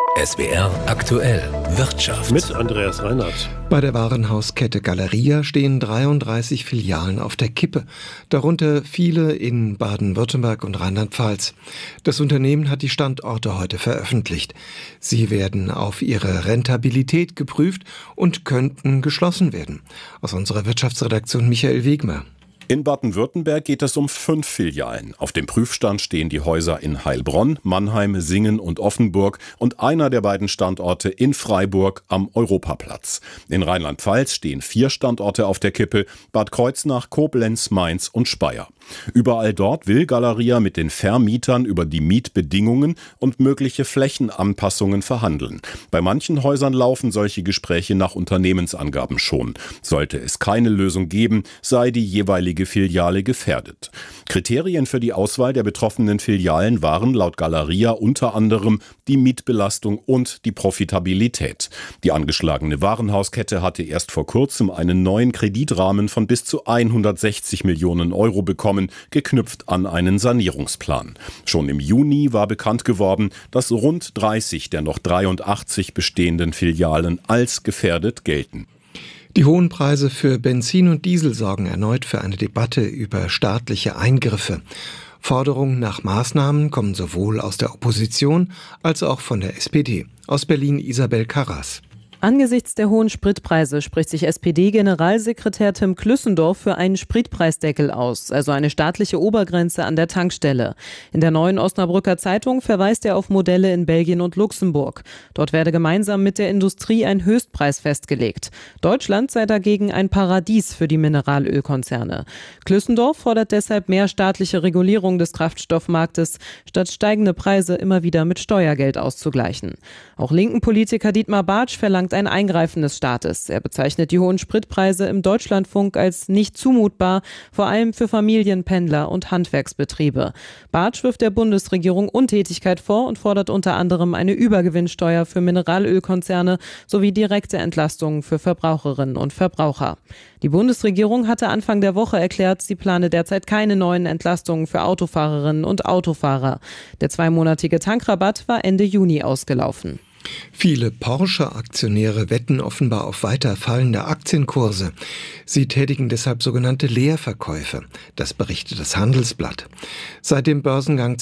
SWR aktuell Wirtschaft
mit Andreas Reinhardt.
Bei der Warenhauskette Galeria stehen 33 Filialen auf der Kippe, darunter viele in Baden-Württemberg und Rheinland-Pfalz. Das Unternehmen hat die Standorte heute veröffentlicht. Sie werden auf ihre Rentabilität geprüft und könnten geschlossen werden. Aus unserer Wirtschaftsredaktion Michael Wegmer.
In Baden-Württemberg geht es um 5 Filialen. Auf dem Prüfstand stehen die Häuser in Heilbronn, Mannheim, Singen und Offenburg und einer der beiden Standorte in Freiburg am Europaplatz. In Rheinland-Pfalz stehen 4 Standorte auf der Kippe: Bad Kreuznach, Koblenz, Mainz und Speyer. Überall dort will Galeria mit den Vermietern über die Mietbedingungen und mögliche Flächenanpassungen verhandeln. Bei manchen Häusern laufen solche Gespräche nach Unternehmensangaben schon. Sollte es keine Lösung geben, sei die jeweilige Filiale gefährdet. Kriterien für die Auswahl der betroffenen Filialen waren laut Galeria unter anderem die Mietbelastung und die Profitabilität. Die angeschlagene Warenhauskette hatte erst vor kurzem einen neuen Kreditrahmen von bis zu 160 Millionen Euro bekommen, geknüpft an einen Sanierungsplan. Schon im Juni war bekannt geworden, dass rund 30 der noch 83 bestehenden Filialen als gefährdet gelten.
Die hohen Preise für Benzin und Diesel sorgen erneut für eine Debatte über staatliche Eingriffe. Forderungen nach Maßnahmen kommen sowohl aus der Opposition als auch von der SPD. Aus Berlin Isabel Karras.
Angesichts der hohen Spritpreise spricht sich SPD-Generalsekretär Tim Klüssendorf für einen Spritpreisdeckel aus, also eine staatliche Obergrenze an der Tankstelle. In der Neuen Osnabrücker Zeitung verweist er auf Modelle in Belgien und Luxemburg. Dort werde gemeinsam mit der Industrie ein Höchstpreis festgelegt. Deutschland sei dagegen ein Paradies für die Mineralölkonzerne. Klüssendorf fordert deshalb mehr staatliche Regulierung des Kraftstoffmarktes, statt steigende Preise immer wieder mit Steuergeld auszugleichen. Auch linken Politiker Dietmar Bartsch verlangt ein Eingreifen des Staates. Er bezeichnet die hohen Spritpreise im Deutschlandfunk als nicht zumutbar, vor allem für Familien, Pendler und Handwerksbetriebe. Bartsch wirft der Bundesregierung Untätigkeit vor und fordert unter anderem eine Übergewinnsteuer für Mineralölkonzerne sowie direkte Entlastungen für Verbraucherinnen und Verbraucher. Die Bundesregierung hatte Anfang der Woche erklärt, sie plane derzeit keine neuen Entlastungen für Autofahrerinnen und Autofahrer. Der 2-monatige Tankrabatt war Ende Juni ausgelaufen.
Viele Porsche-Aktionäre wetten offenbar auf weiter fallende Aktienkurse. Sie tätigen deshalb sogenannte Leerverkäufe. Das berichtet das Handelsblatt. Seit dem Börsengang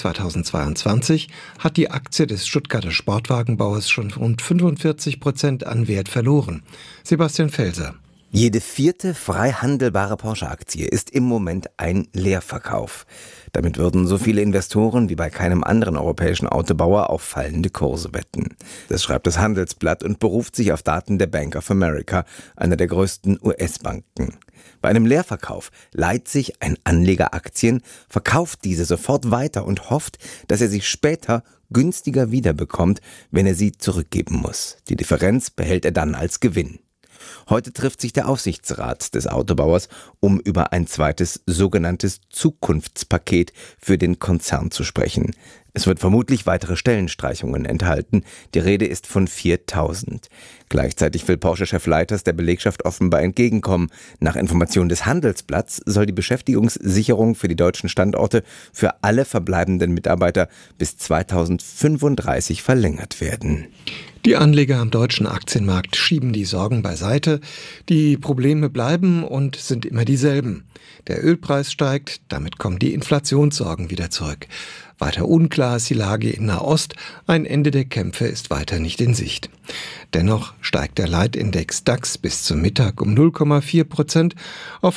2022 hat die Aktie des Stuttgarter Sportwagenbauers schon rund 45% an Wert verloren. Sebastian Felser.
Jede 4. frei handelbare Porsche-Aktie ist im Moment ein Leerverkauf. Damit würden so viele Investoren wie bei keinem anderen europäischen Autobauer auf fallende Kurse wetten. Das schreibt das Handelsblatt und beruft sich auf Daten der Bank of America, einer der größten US-Banken. Bei einem Leerverkauf leiht sich ein Anleger Aktien, verkauft diese sofort weiter und hofft, dass er sie später günstiger wiederbekommt, wenn er sie zurückgeben muss. Die Differenz behält er dann als Gewinn. Heute trifft sich der Aufsichtsrat des Autobauers, um über ein zweites sogenanntes Zukunftspaket für den Konzern zu sprechen. Es wird vermutlich weitere Stellenstreichungen enthalten. Die Rede ist von 4.000. Gleichzeitig will Porsche-Chef Leiters der Belegschaft offenbar entgegenkommen. Nach Informationen des Handelsblatts soll die Beschäftigungssicherung für die deutschen Standorte für alle verbleibenden Mitarbeiter bis 2035 verlängert werden.
Die Anleger am deutschen Aktienmarkt schieben die Sorgen beiseite. Die Probleme bleiben und sind immer dieselben. Der Ölpreis steigt, damit kommen die Inflationssorgen wieder zurück. Weiter unklar ist die Lage in Nahost. Ein Ende der Kämpfe ist weiter nicht in Sicht. Dennoch steigt der Leitindex DAX bis zum Mittag um 0,4% auf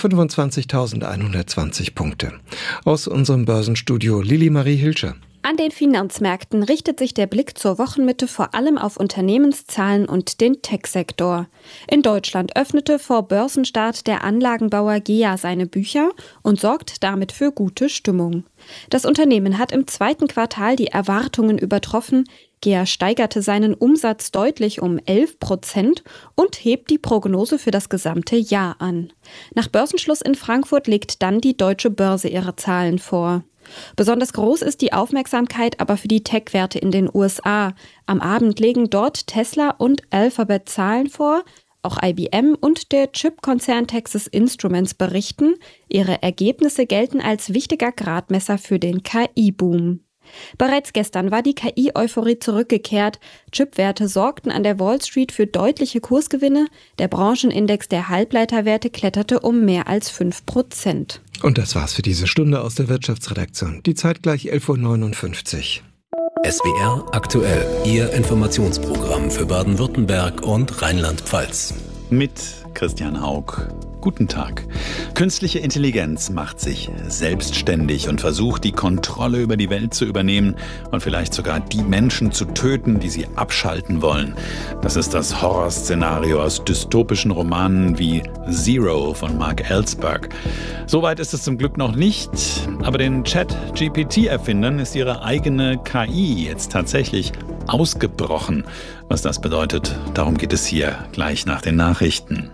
25.120 Punkte. Aus unserem Börsenstudio Lili-Marie Hilscher.
An den Finanzmärkten richtet sich der Blick zur Wochenmitte vor allem auf Unternehmenszahlen und den Tech-Sektor. In Deutschland öffnete vor Börsenstart der Anlagenbauer GEA seine Bücher und sorgt damit für gute Stimmung. Das Unternehmen hat im zweiten Quartal die Erwartungen übertroffen. GEA steigerte seinen Umsatz deutlich um 11% und hebt die Prognose für das gesamte Jahr an. Nach Börsenschluss in Frankfurt legt dann die Deutsche Börse ihre Zahlen vor. Besonders groß ist die Aufmerksamkeit aber für die Tech-Werte in den USA. Am Abend legen dort Tesla und Alphabet Zahlen vor. Auch IBM und der Chip-Konzern Texas Instruments berichten. Ihre Ergebnisse gelten als wichtiger Gradmesser für den KI-Boom. Bereits gestern war die KI-Euphorie zurückgekehrt. Chipwerte sorgten an der Wall Street für deutliche Kursgewinne. Der Branchenindex der Halbleiterwerte kletterte um mehr als 5%.
Und das war's für diese Stunde aus der Wirtschaftsredaktion. Die Zeit gleich 11.59 Uhr.
SWR aktuell, Ihr Informationsprogramm für Baden-Württemberg und Rheinland-Pfalz.
Mit Christian Haug. Guten Tag. Künstliche Intelligenz macht sich selbstständig und versucht, die Kontrolle über die Welt zu übernehmen und vielleicht sogar die Menschen zu töten, die sie abschalten wollen. Das ist das Horrorszenario aus dystopischen Romanen wie Zero von Mark Ellsberg. Soweit ist es zum Glück noch nicht, aber den Chat-GPT-Erfindern ist ihre eigene KI jetzt tatsächlich ausgebrochen. Was das bedeutet, darum geht es hier gleich nach den Nachrichten.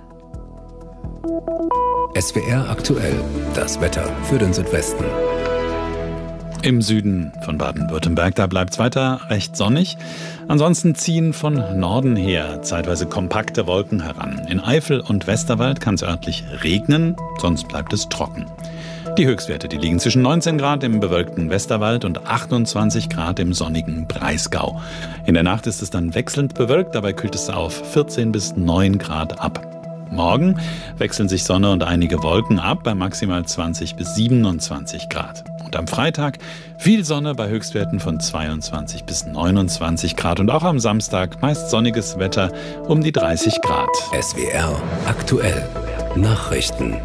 SWR aktuell, das Wetter für den Südwesten.
Im Süden von Baden-Württemberg, da bleibt es weiter recht sonnig. Ansonsten ziehen von Norden her zeitweise kompakte Wolken heran. In Eifel und Westerwald kann es örtlich regnen, sonst bleibt es trocken. Die Höchstwerte, die liegen zwischen 19 Grad im bewölkten Westerwald und 28 Grad im sonnigen Breisgau. In der Nacht ist es dann wechselnd bewölkt, dabei kühlt es auf 14 bis 9 Grad ab. Morgen wechseln sich Sonne und einige Wolken ab bei maximal 20 bis 27 Grad. Und am Freitag viel Sonne bei Höchstwerten von 22 bis 29 Grad. Und auch am Samstag meist sonniges Wetter um die 30 Grad.
SWR aktuell. Nachrichten.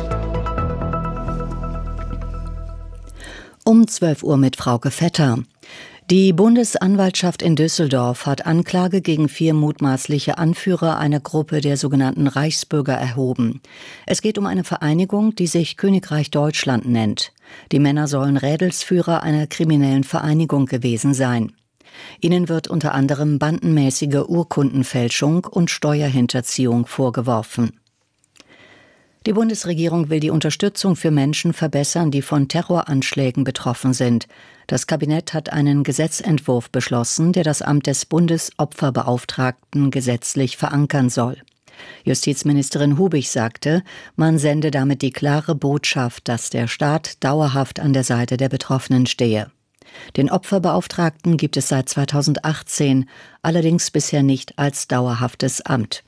Um 12 Uhr mit Frauke Vetter. Die Bundesanwaltschaft in Düsseldorf hat Anklage gegen 4 mutmaßliche Anführer einer Gruppe der sogenannten Reichsbürger erhoben. Es geht um eine Vereinigung, die sich Königreich Deutschland nennt. Die Männer sollen Rädelsführer einer kriminellen Vereinigung gewesen sein. Ihnen wird unter anderem bandenmäßige Urkundenfälschung und Steuerhinterziehung vorgeworfen. Die Bundesregierung will die Unterstützung für Menschen verbessern, die von Terroranschlägen betroffen sind. Das Kabinett hat einen Gesetzentwurf beschlossen, der das Amt des Bundesopferbeauftragten gesetzlich verankern soll. Justizministerin Hubig sagte, man sende damit die klare Botschaft, dass der Staat dauerhaft an der Seite der Betroffenen stehe. Den Opferbeauftragten gibt es seit 2018, allerdings bisher nicht als dauerhaftes Amt.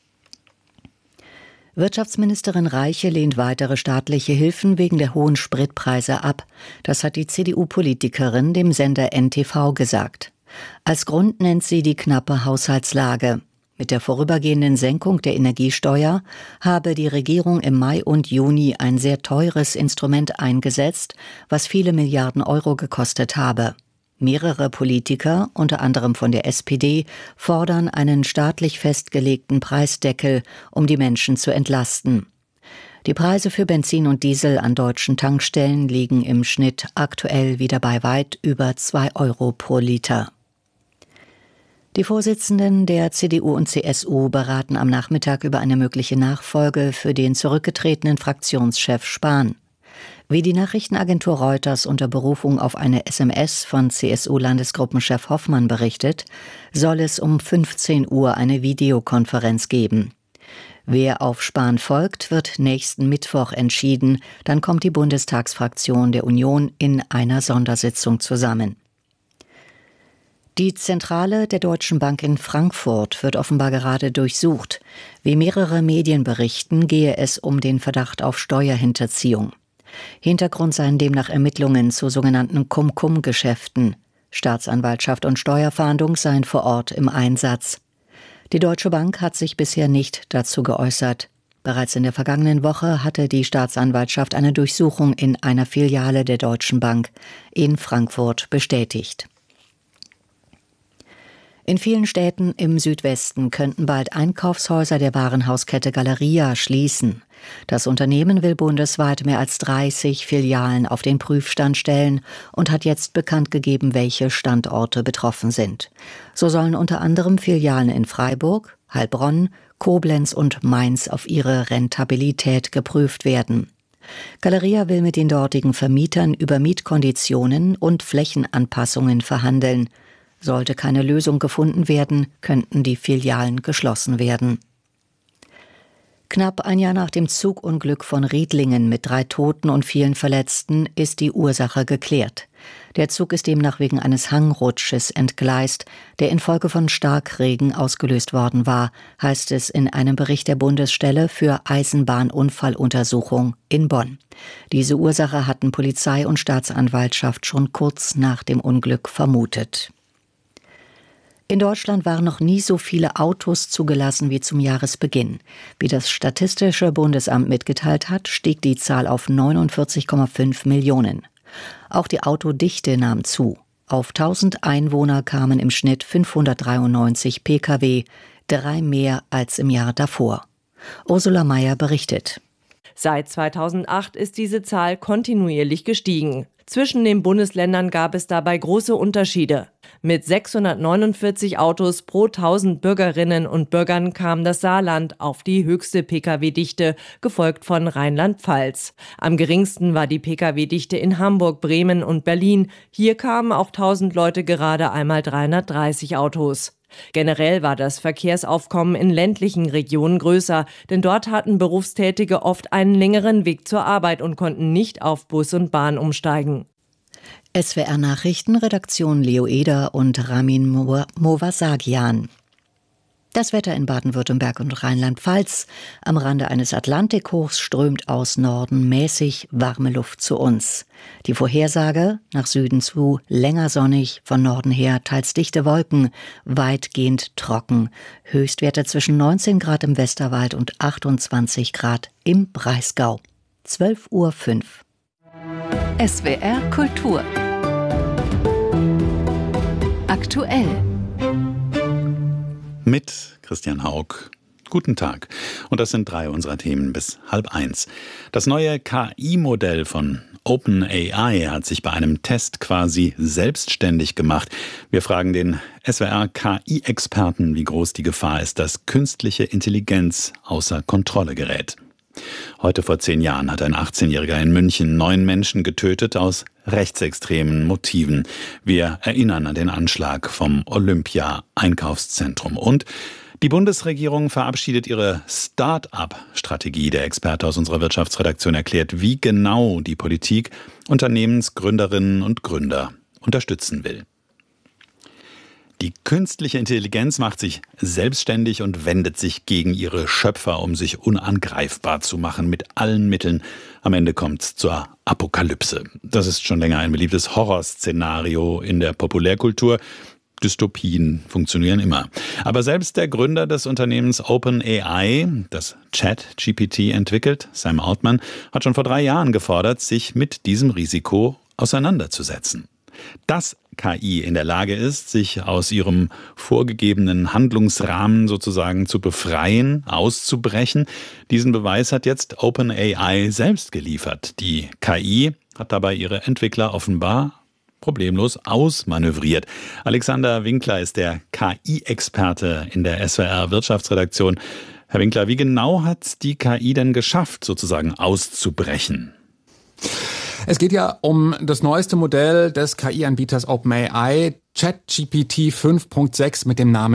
Wirtschaftsministerin Reiche lehnt weitere staatliche Hilfen wegen der hohen Spritpreise ab. Das hat die CDU-Politikerin dem Sender NTV gesagt. Als Grund nennt sie die knappe Haushaltslage. Mit der vorübergehenden Senkung der Energiesteuer habe die Regierung im Mai und Juni ein sehr teures Instrument eingesetzt, was viele Milliarden Euro gekostet habe. Mehrere Politiker, unter anderem von der SPD, fordern einen staatlich festgelegten Preisdeckel, um die Menschen zu entlasten. Die Preise für Benzin und Diesel an deutschen Tankstellen liegen im Schnitt aktuell wieder bei weit über 2 Euro pro Liter. Die Vorsitzenden der CDU und CSU beraten am Nachmittag über eine mögliche Nachfolge für den zurückgetretenen Fraktionschef Spahn. Wie die Nachrichtenagentur Reuters unter Berufung auf eine SMS von CSU-Landesgruppenchef Hoffmann berichtet, soll es um 15 Uhr eine Videokonferenz geben. Wer auf Spahn folgt, wird nächsten Mittwoch entschieden. Dann kommt die Bundestagsfraktion der Union in einer Sondersitzung zusammen. Die Zentrale der Deutschen Bank in Frankfurt wird offenbar gerade durchsucht. Wie mehrere Medien berichten, gehe es um den Verdacht auf Steuerhinterziehung. Hintergrund seien demnach Ermittlungen zu sogenannten Cum-Cum-Geschäften. Staatsanwaltschaft und Steuerfahndung seien vor Ort im Einsatz. Die Deutsche Bank hat sich bisher nicht dazu geäußert. Bereits in der vergangenen Woche hatte die Staatsanwaltschaft eine Durchsuchung in einer Filiale der Deutschen Bank in Frankfurt bestätigt. In vielen Städten im Südwesten könnten bald Einkaufshäuser der Warenhauskette Galeria schließen. Das Unternehmen will bundesweit mehr als 30 Filialen auf den Prüfstand stellen und hat jetzt bekannt gegeben, welche Standorte betroffen sind. So sollen unter anderem Filialen in Freiburg, Heilbronn, Koblenz und Mainz auf ihre Rentabilität geprüft werden. Galeria will mit den dortigen Vermietern über Mietkonditionen und Flächenanpassungen verhandeln. Sollte keine Lösung gefunden werden, könnten die Filialen geschlossen werden. Knapp ein Jahr nach dem Zugunglück von Riedlingen mit 3 Toten und vielen Verletzten ist die Ursache geklärt. Der Zug ist demnach wegen eines Hangrutsches entgleist, der infolge von Starkregen ausgelöst worden war, heißt es in einem Bericht der Bundesstelle für Eisenbahnunfalluntersuchung in Bonn. Diese Ursache hatten Polizei und Staatsanwaltschaft schon kurz nach dem Unglück vermutet. In Deutschland waren noch nie so viele Autos zugelassen wie zum Jahresbeginn. Wie das Statistische Bundesamt mitgeteilt hat, stieg die Zahl auf 49,5 Millionen. Auch die Autodichte nahm zu. Auf 1000 Einwohner kamen im Schnitt 593 Pkw, 3 mehr als im Jahr davor. Ursula Mayer berichtet.
Seit 2008 ist diese Zahl kontinuierlich gestiegen. Zwischen den Bundesländern gab es dabei große Unterschiede. Mit 649 Autos pro 1000 Bürgerinnen und Bürgern kam das Saarland auf die höchste Pkw-Dichte, gefolgt von Rheinland-Pfalz. Am geringsten war die Pkw-Dichte in Hamburg, Bremen und Berlin. Hier kamen auf 1000 Leute gerade einmal 330 Autos. Generell war das Verkehrsaufkommen in ländlichen Regionen größer, denn dort hatten Berufstätige oft einen längeren Weg zur Arbeit und konnten nicht auf Bus und Bahn umsteigen.
SWR Nachrichten, Redaktion Leo Eder und Ramin Movasagian. Das Wetter in Baden-Württemberg und Rheinland-Pfalz. Am Rande eines Atlantikhochs strömt aus Norden mäßig warme Luft zu uns. Die Vorhersage: nach Süden zu länger sonnig, von Norden her teils dichte Wolken, weitgehend trocken. Höchstwerte zwischen 19 Grad im Westerwald und 28 Grad im Breisgau. 12:05 Uhr.
SWR Kultur. Aktuell.
Mit Christian Haug. Guten Tag. Und das sind 3 unserer Themen bis 12:30. Das neue KI-Modell von OpenAI hat sich bei einem Test quasi selbstständig gemacht. Wir fragen den SWR-KI-Experten, wie groß die Gefahr ist, dass künstliche Intelligenz außer Kontrolle gerät. Heute vor 10 Jahren hat ein 18-Jähriger in München 9 Menschen getötet aus rechtsextremen Motiven. Wir erinnern an den Anschlag vom Olympia-Einkaufszentrum. Und die Bundesregierung verabschiedet ihre Start-up-Strategie. Der Experte aus unserer Wirtschaftsredaktion erklärt, wie genau die Politik Unternehmensgründerinnen und Gründer unterstützen will. Die künstliche Intelligenz macht sich selbstständig und wendet sich gegen ihre Schöpfer, um sich unangreifbar zu machen mit allen Mitteln. Am Ende kommt es zur Apokalypse. Das ist schon länger ein beliebtes Horrorszenario in der Populärkultur. Dystopien funktionieren immer. Aber selbst der Gründer des Unternehmens OpenAI, das ChatGPT entwickelt, Sam Altman, hat schon vor 3 Jahren gefordert, sich mit diesem Risiko auseinanderzusetzen. Dass KI in der Lage ist, sich aus ihrem vorgegebenen Handlungsrahmen sozusagen zu befreien, auszubrechen, diesen Beweis hat jetzt OpenAI selbst geliefert. Die KI hat dabei ihre Entwickler offenbar problemlos ausmanövriert. Alexander Winkler ist der KI-Experte in der SWR Wirtschaftsredaktion. Herr Winkler, wie genau hat die KI denn geschafft, sozusagen auszubrechen?
Es geht ja um das neueste Modell des KI-Anbieters OpenAI, ChatGPT 5.6 mit dem Namen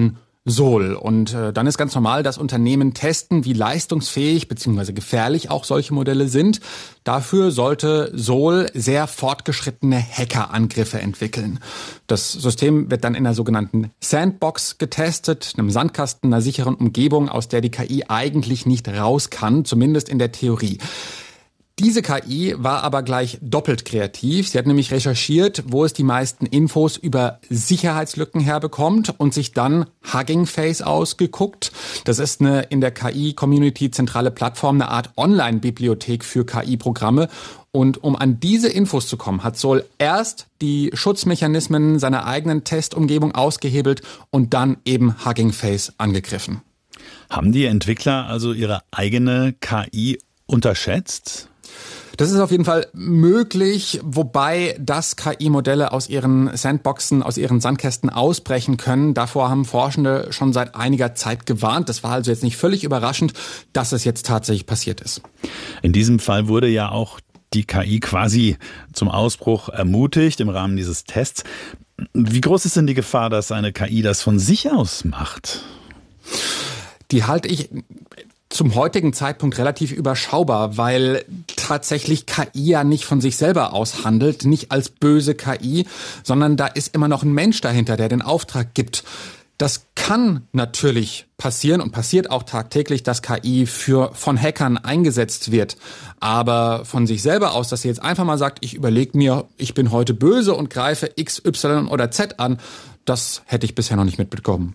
Sol. Und dann ist ganz normal, dass Unternehmen testen, wie leistungsfähig bzw. gefährlich auch solche Modelle sind. Dafür sollte Sol sehr fortgeschrittene Hackerangriffe entwickeln. Das System wird dann in einer sogenannten Sandbox getestet, einem Sandkasten, einer sicheren Umgebung, aus der die KI eigentlich nicht raus kann, zumindest in der Theorie. Diese KI war aber gleich doppelt kreativ. Sie hat nämlich recherchiert, wo es die meisten Infos über Sicherheitslücken herbekommt und sich dann Hugging Face ausgeguckt. Das ist eine in der KI-Community zentrale Plattform, eine Art Online-Bibliothek für KI-Programme. Und um an diese Infos zu kommen, hat Sol erst die Schutzmechanismen seiner eigenen Testumgebung ausgehebelt und dann eben Hugging Face angegriffen.
Haben die Entwickler also ihre eigene KI unterschätzt?
Das ist auf jeden Fall möglich, wobei das KI-Modelle aus ihren Sandboxen, aus ihren Sandkästen ausbrechen können. Davor haben Forschende schon seit einiger Zeit gewarnt. Das war also jetzt nicht völlig überraschend, dass es jetzt tatsächlich passiert ist.
In diesem Fall wurde ja auch die KI quasi zum Ausbruch ermutigt im Rahmen dieses Tests. Wie groß ist denn die Gefahr, dass eine KI das von sich aus macht?
Die halte ich zum heutigen Zeitpunkt relativ überschaubar, weil tatsächlich KI ja nicht von sich selber aus handelt, nicht als böse KI, sondern da ist immer noch ein Mensch dahinter, der den Auftrag gibt. Das kann natürlich passieren und passiert auch tagtäglich, dass KI von Hackern eingesetzt wird. Aber von sich selber aus, dass sie jetzt einfach mal sagt, ich überlege mir, ich bin heute böse und greife X, Y oder Z an, das hätte ich bisher noch nicht mitbekommen.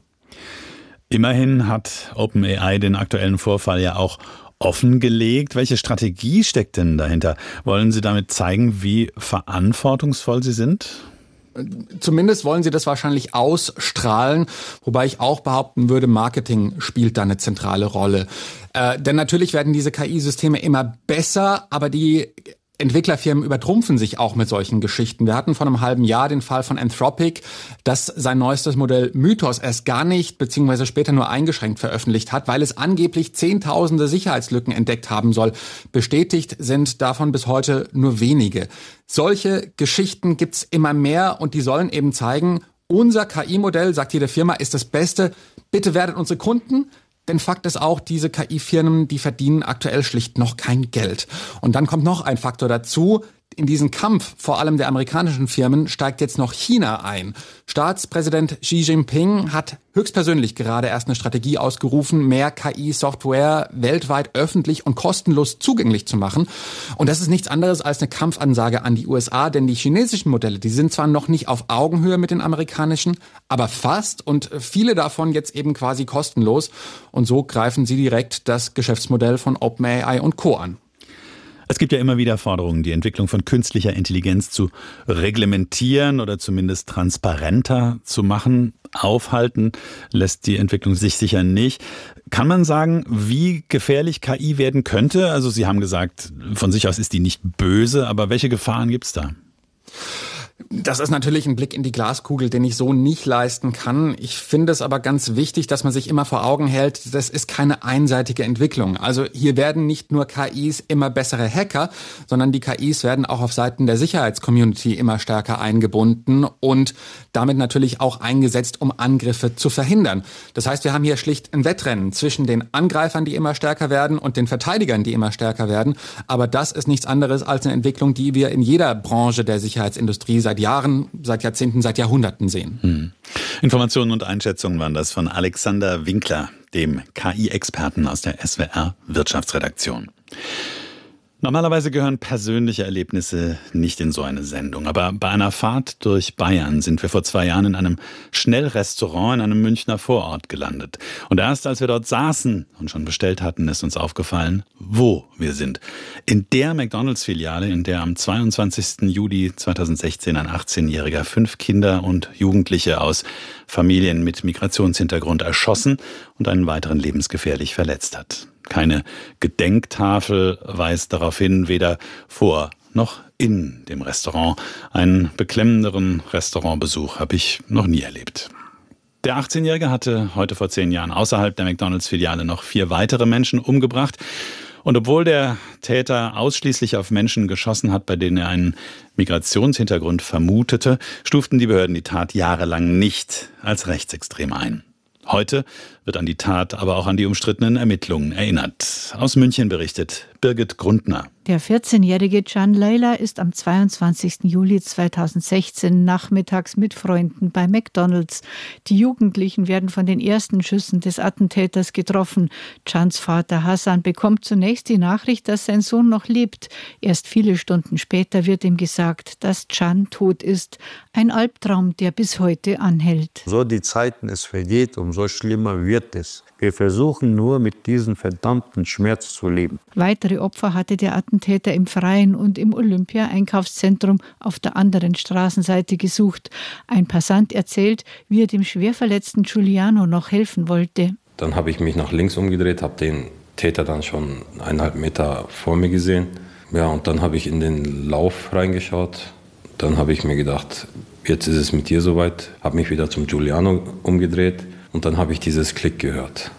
Immerhin hat OpenAI den aktuellen Vorfall ja auch offengelegt. Welche Strategie steckt denn dahinter? Wollen Sie damit zeigen, wie verantwortungsvoll Sie sind?
Zumindest wollen sie das wahrscheinlich ausstrahlen, wobei ich auch behaupten würde, Marketing spielt da eine zentrale Rolle. Denn natürlich werden diese KI-Systeme immer besser, aber die Entwicklerfirmen übertrumpfen sich auch mit solchen Geschichten. Wir hatten vor einem halben Jahr den Fall von Anthropic, das sein neuestes Modell Mythos erst gar nicht bzw. später nur eingeschränkt veröffentlicht hat, weil es angeblich Zehntausende Sicherheitslücken entdeckt haben soll. Bestätigt sind davon bis heute nur wenige. Solche Geschichten gibt's immer mehr und die sollen eben zeigen, unser KI-Modell, sagt jede Firma, ist das Beste. Bitte werdet unsere Kunden. Denn Fakt ist auch, diese KI-Firmen, die verdienen aktuell schlicht noch kein Geld. Und dann kommt noch ein Faktor dazu. In diesen Kampf, vor allem der amerikanischen Firmen, steigt jetzt noch China ein. Staatspräsident Xi Jinping hat höchstpersönlich gerade erst eine Strategie ausgerufen, mehr KI-Software weltweit öffentlich und kostenlos zugänglich zu machen. Und das ist nichts anderes als eine Kampfansage an die USA, denn die chinesischen Modelle, die sind zwar noch nicht auf Augenhöhe mit den amerikanischen, aber fast und viele davon jetzt eben quasi kostenlos. Und so greifen sie direkt das Geschäftsmodell von OpenAI und Co. an.
Es gibt ja immer wieder Forderungen, die Entwicklung von künstlicher Intelligenz zu reglementieren oder zumindest transparenter zu machen. Aufhalten lässt die Entwicklung sich sicher nicht. Kann man sagen, wie gefährlich KI werden könnte? Also Sie haben gesagt, von sich aus ist die nicht böse, aber welche Gefahren gibt es da?
Das ist natürlich ein Blick in die Glaskugel, den ich so nicht leisten kann. Ich finde es aber ganz wichtig, dass man sich immer vor Augen hält, das ist keine einseitige Entwicklung. Also hier werden nicht nur KIs immer bessere Hacker, sondern die KIs werden auch auf Seiten der Sicherheitscommunity immer stärker eingebunden und damit natürlich auch eingesetzt, um Angriffe zu verhindern. Das heißt, wir haben hier schlicht ein Wettrennen zwischen den Angreifern, die immer stärker werden, und den Verteidigern, die immer stärker werden. Aber das ist nichts anderes als eine Entwicklung, die wir in jeder Branche der Sicherheitsindustrie seit Jahren, seit Jahrzehnten, seit Jahrhunderten sehen.
Informationen und Einschätzungen waren das von Alexander Winkler, dem KI-Experten aus der SWR Wirtschaftsredaktion. Normalerweise gehören persönliche Erlebnisse nicht in so eine Sendung. Aber bei einer Fahrt durch Bayern sind wir vor 2 Jahren in einem Schnellrestaurant in einem Münchner Vorort gelandet. Und erst als wir dort saßen und schon bestellt hatten, ist uns aufgefallen, wo wir sind. In der McDonald's-Filiale, in der am 22. Juli 2016 ein 18-Jähriger 5 Kinder und Jugendliche aus Familien mit Migrationshintergrund erschossen und einen weiteren lebensgefährlich verletzt hat. Keine Gedenktafel weist darauf hin, weder vor noch in dem Restaurant. Einen beklemmenderen Restaurantbesuch habe ich noch nie erlebt. Der 18-Jährige hatte heute vor 10 Jahren außerhalb der McDonald's-Filiale noch 4 weitere Menschen umgebracht. Und obwohl der Täter ausschließlich auf Menschen geschossen hat, bei denen er einen Migrationshintergrund vermutete, stuften die Behörden die Tat jahrelang nicht als rechtsextrem ein. Heute wird an die Tat, aber auch an die umstrittenen Ermittlungen erinnert. Aus München berichtet Birgit Grundner.
Der 14-jährige Can Leyla ist am 22. Juli 2016 nachmittags mit Freunden bei McDonald's. Die Jugendlichen werden von den ersten Schüssen des Attentäters getroffen. Cans Vater Hassan bekommt zunächst die Nachricht, dass sein Sohn noch lebt. Erst viele Stunden später wird ihm gesagt, dass Can tot ist. Ein Albtraum, der bis heute anhält.
So die Zeiten es vergeht, umso schlimmer wird es. Wir versuchen nur, mit diesem verdammten Schmerz zu leben.
Weitere Opfer hatte der Attentäter im Freien und im Olympia-Einkaufszentrum auf der anderen Straßenseite gesucht. Ein Passant erzählt, wie er dem schwerverletzten Giuliano noch helfen wollte.
Dann habe ich mich nach links umgedreht, habe den Täter dann schon 1,5 Meter vor mir gesehen. Ja, und dann habe ich in den Lauf reingeschaut. Dann habe ich mir gedacht, jetzt ist es mit dir soweit. Habe mich wieder zum Giuliano umgedreht und dann habe ich dieses Klick gehört.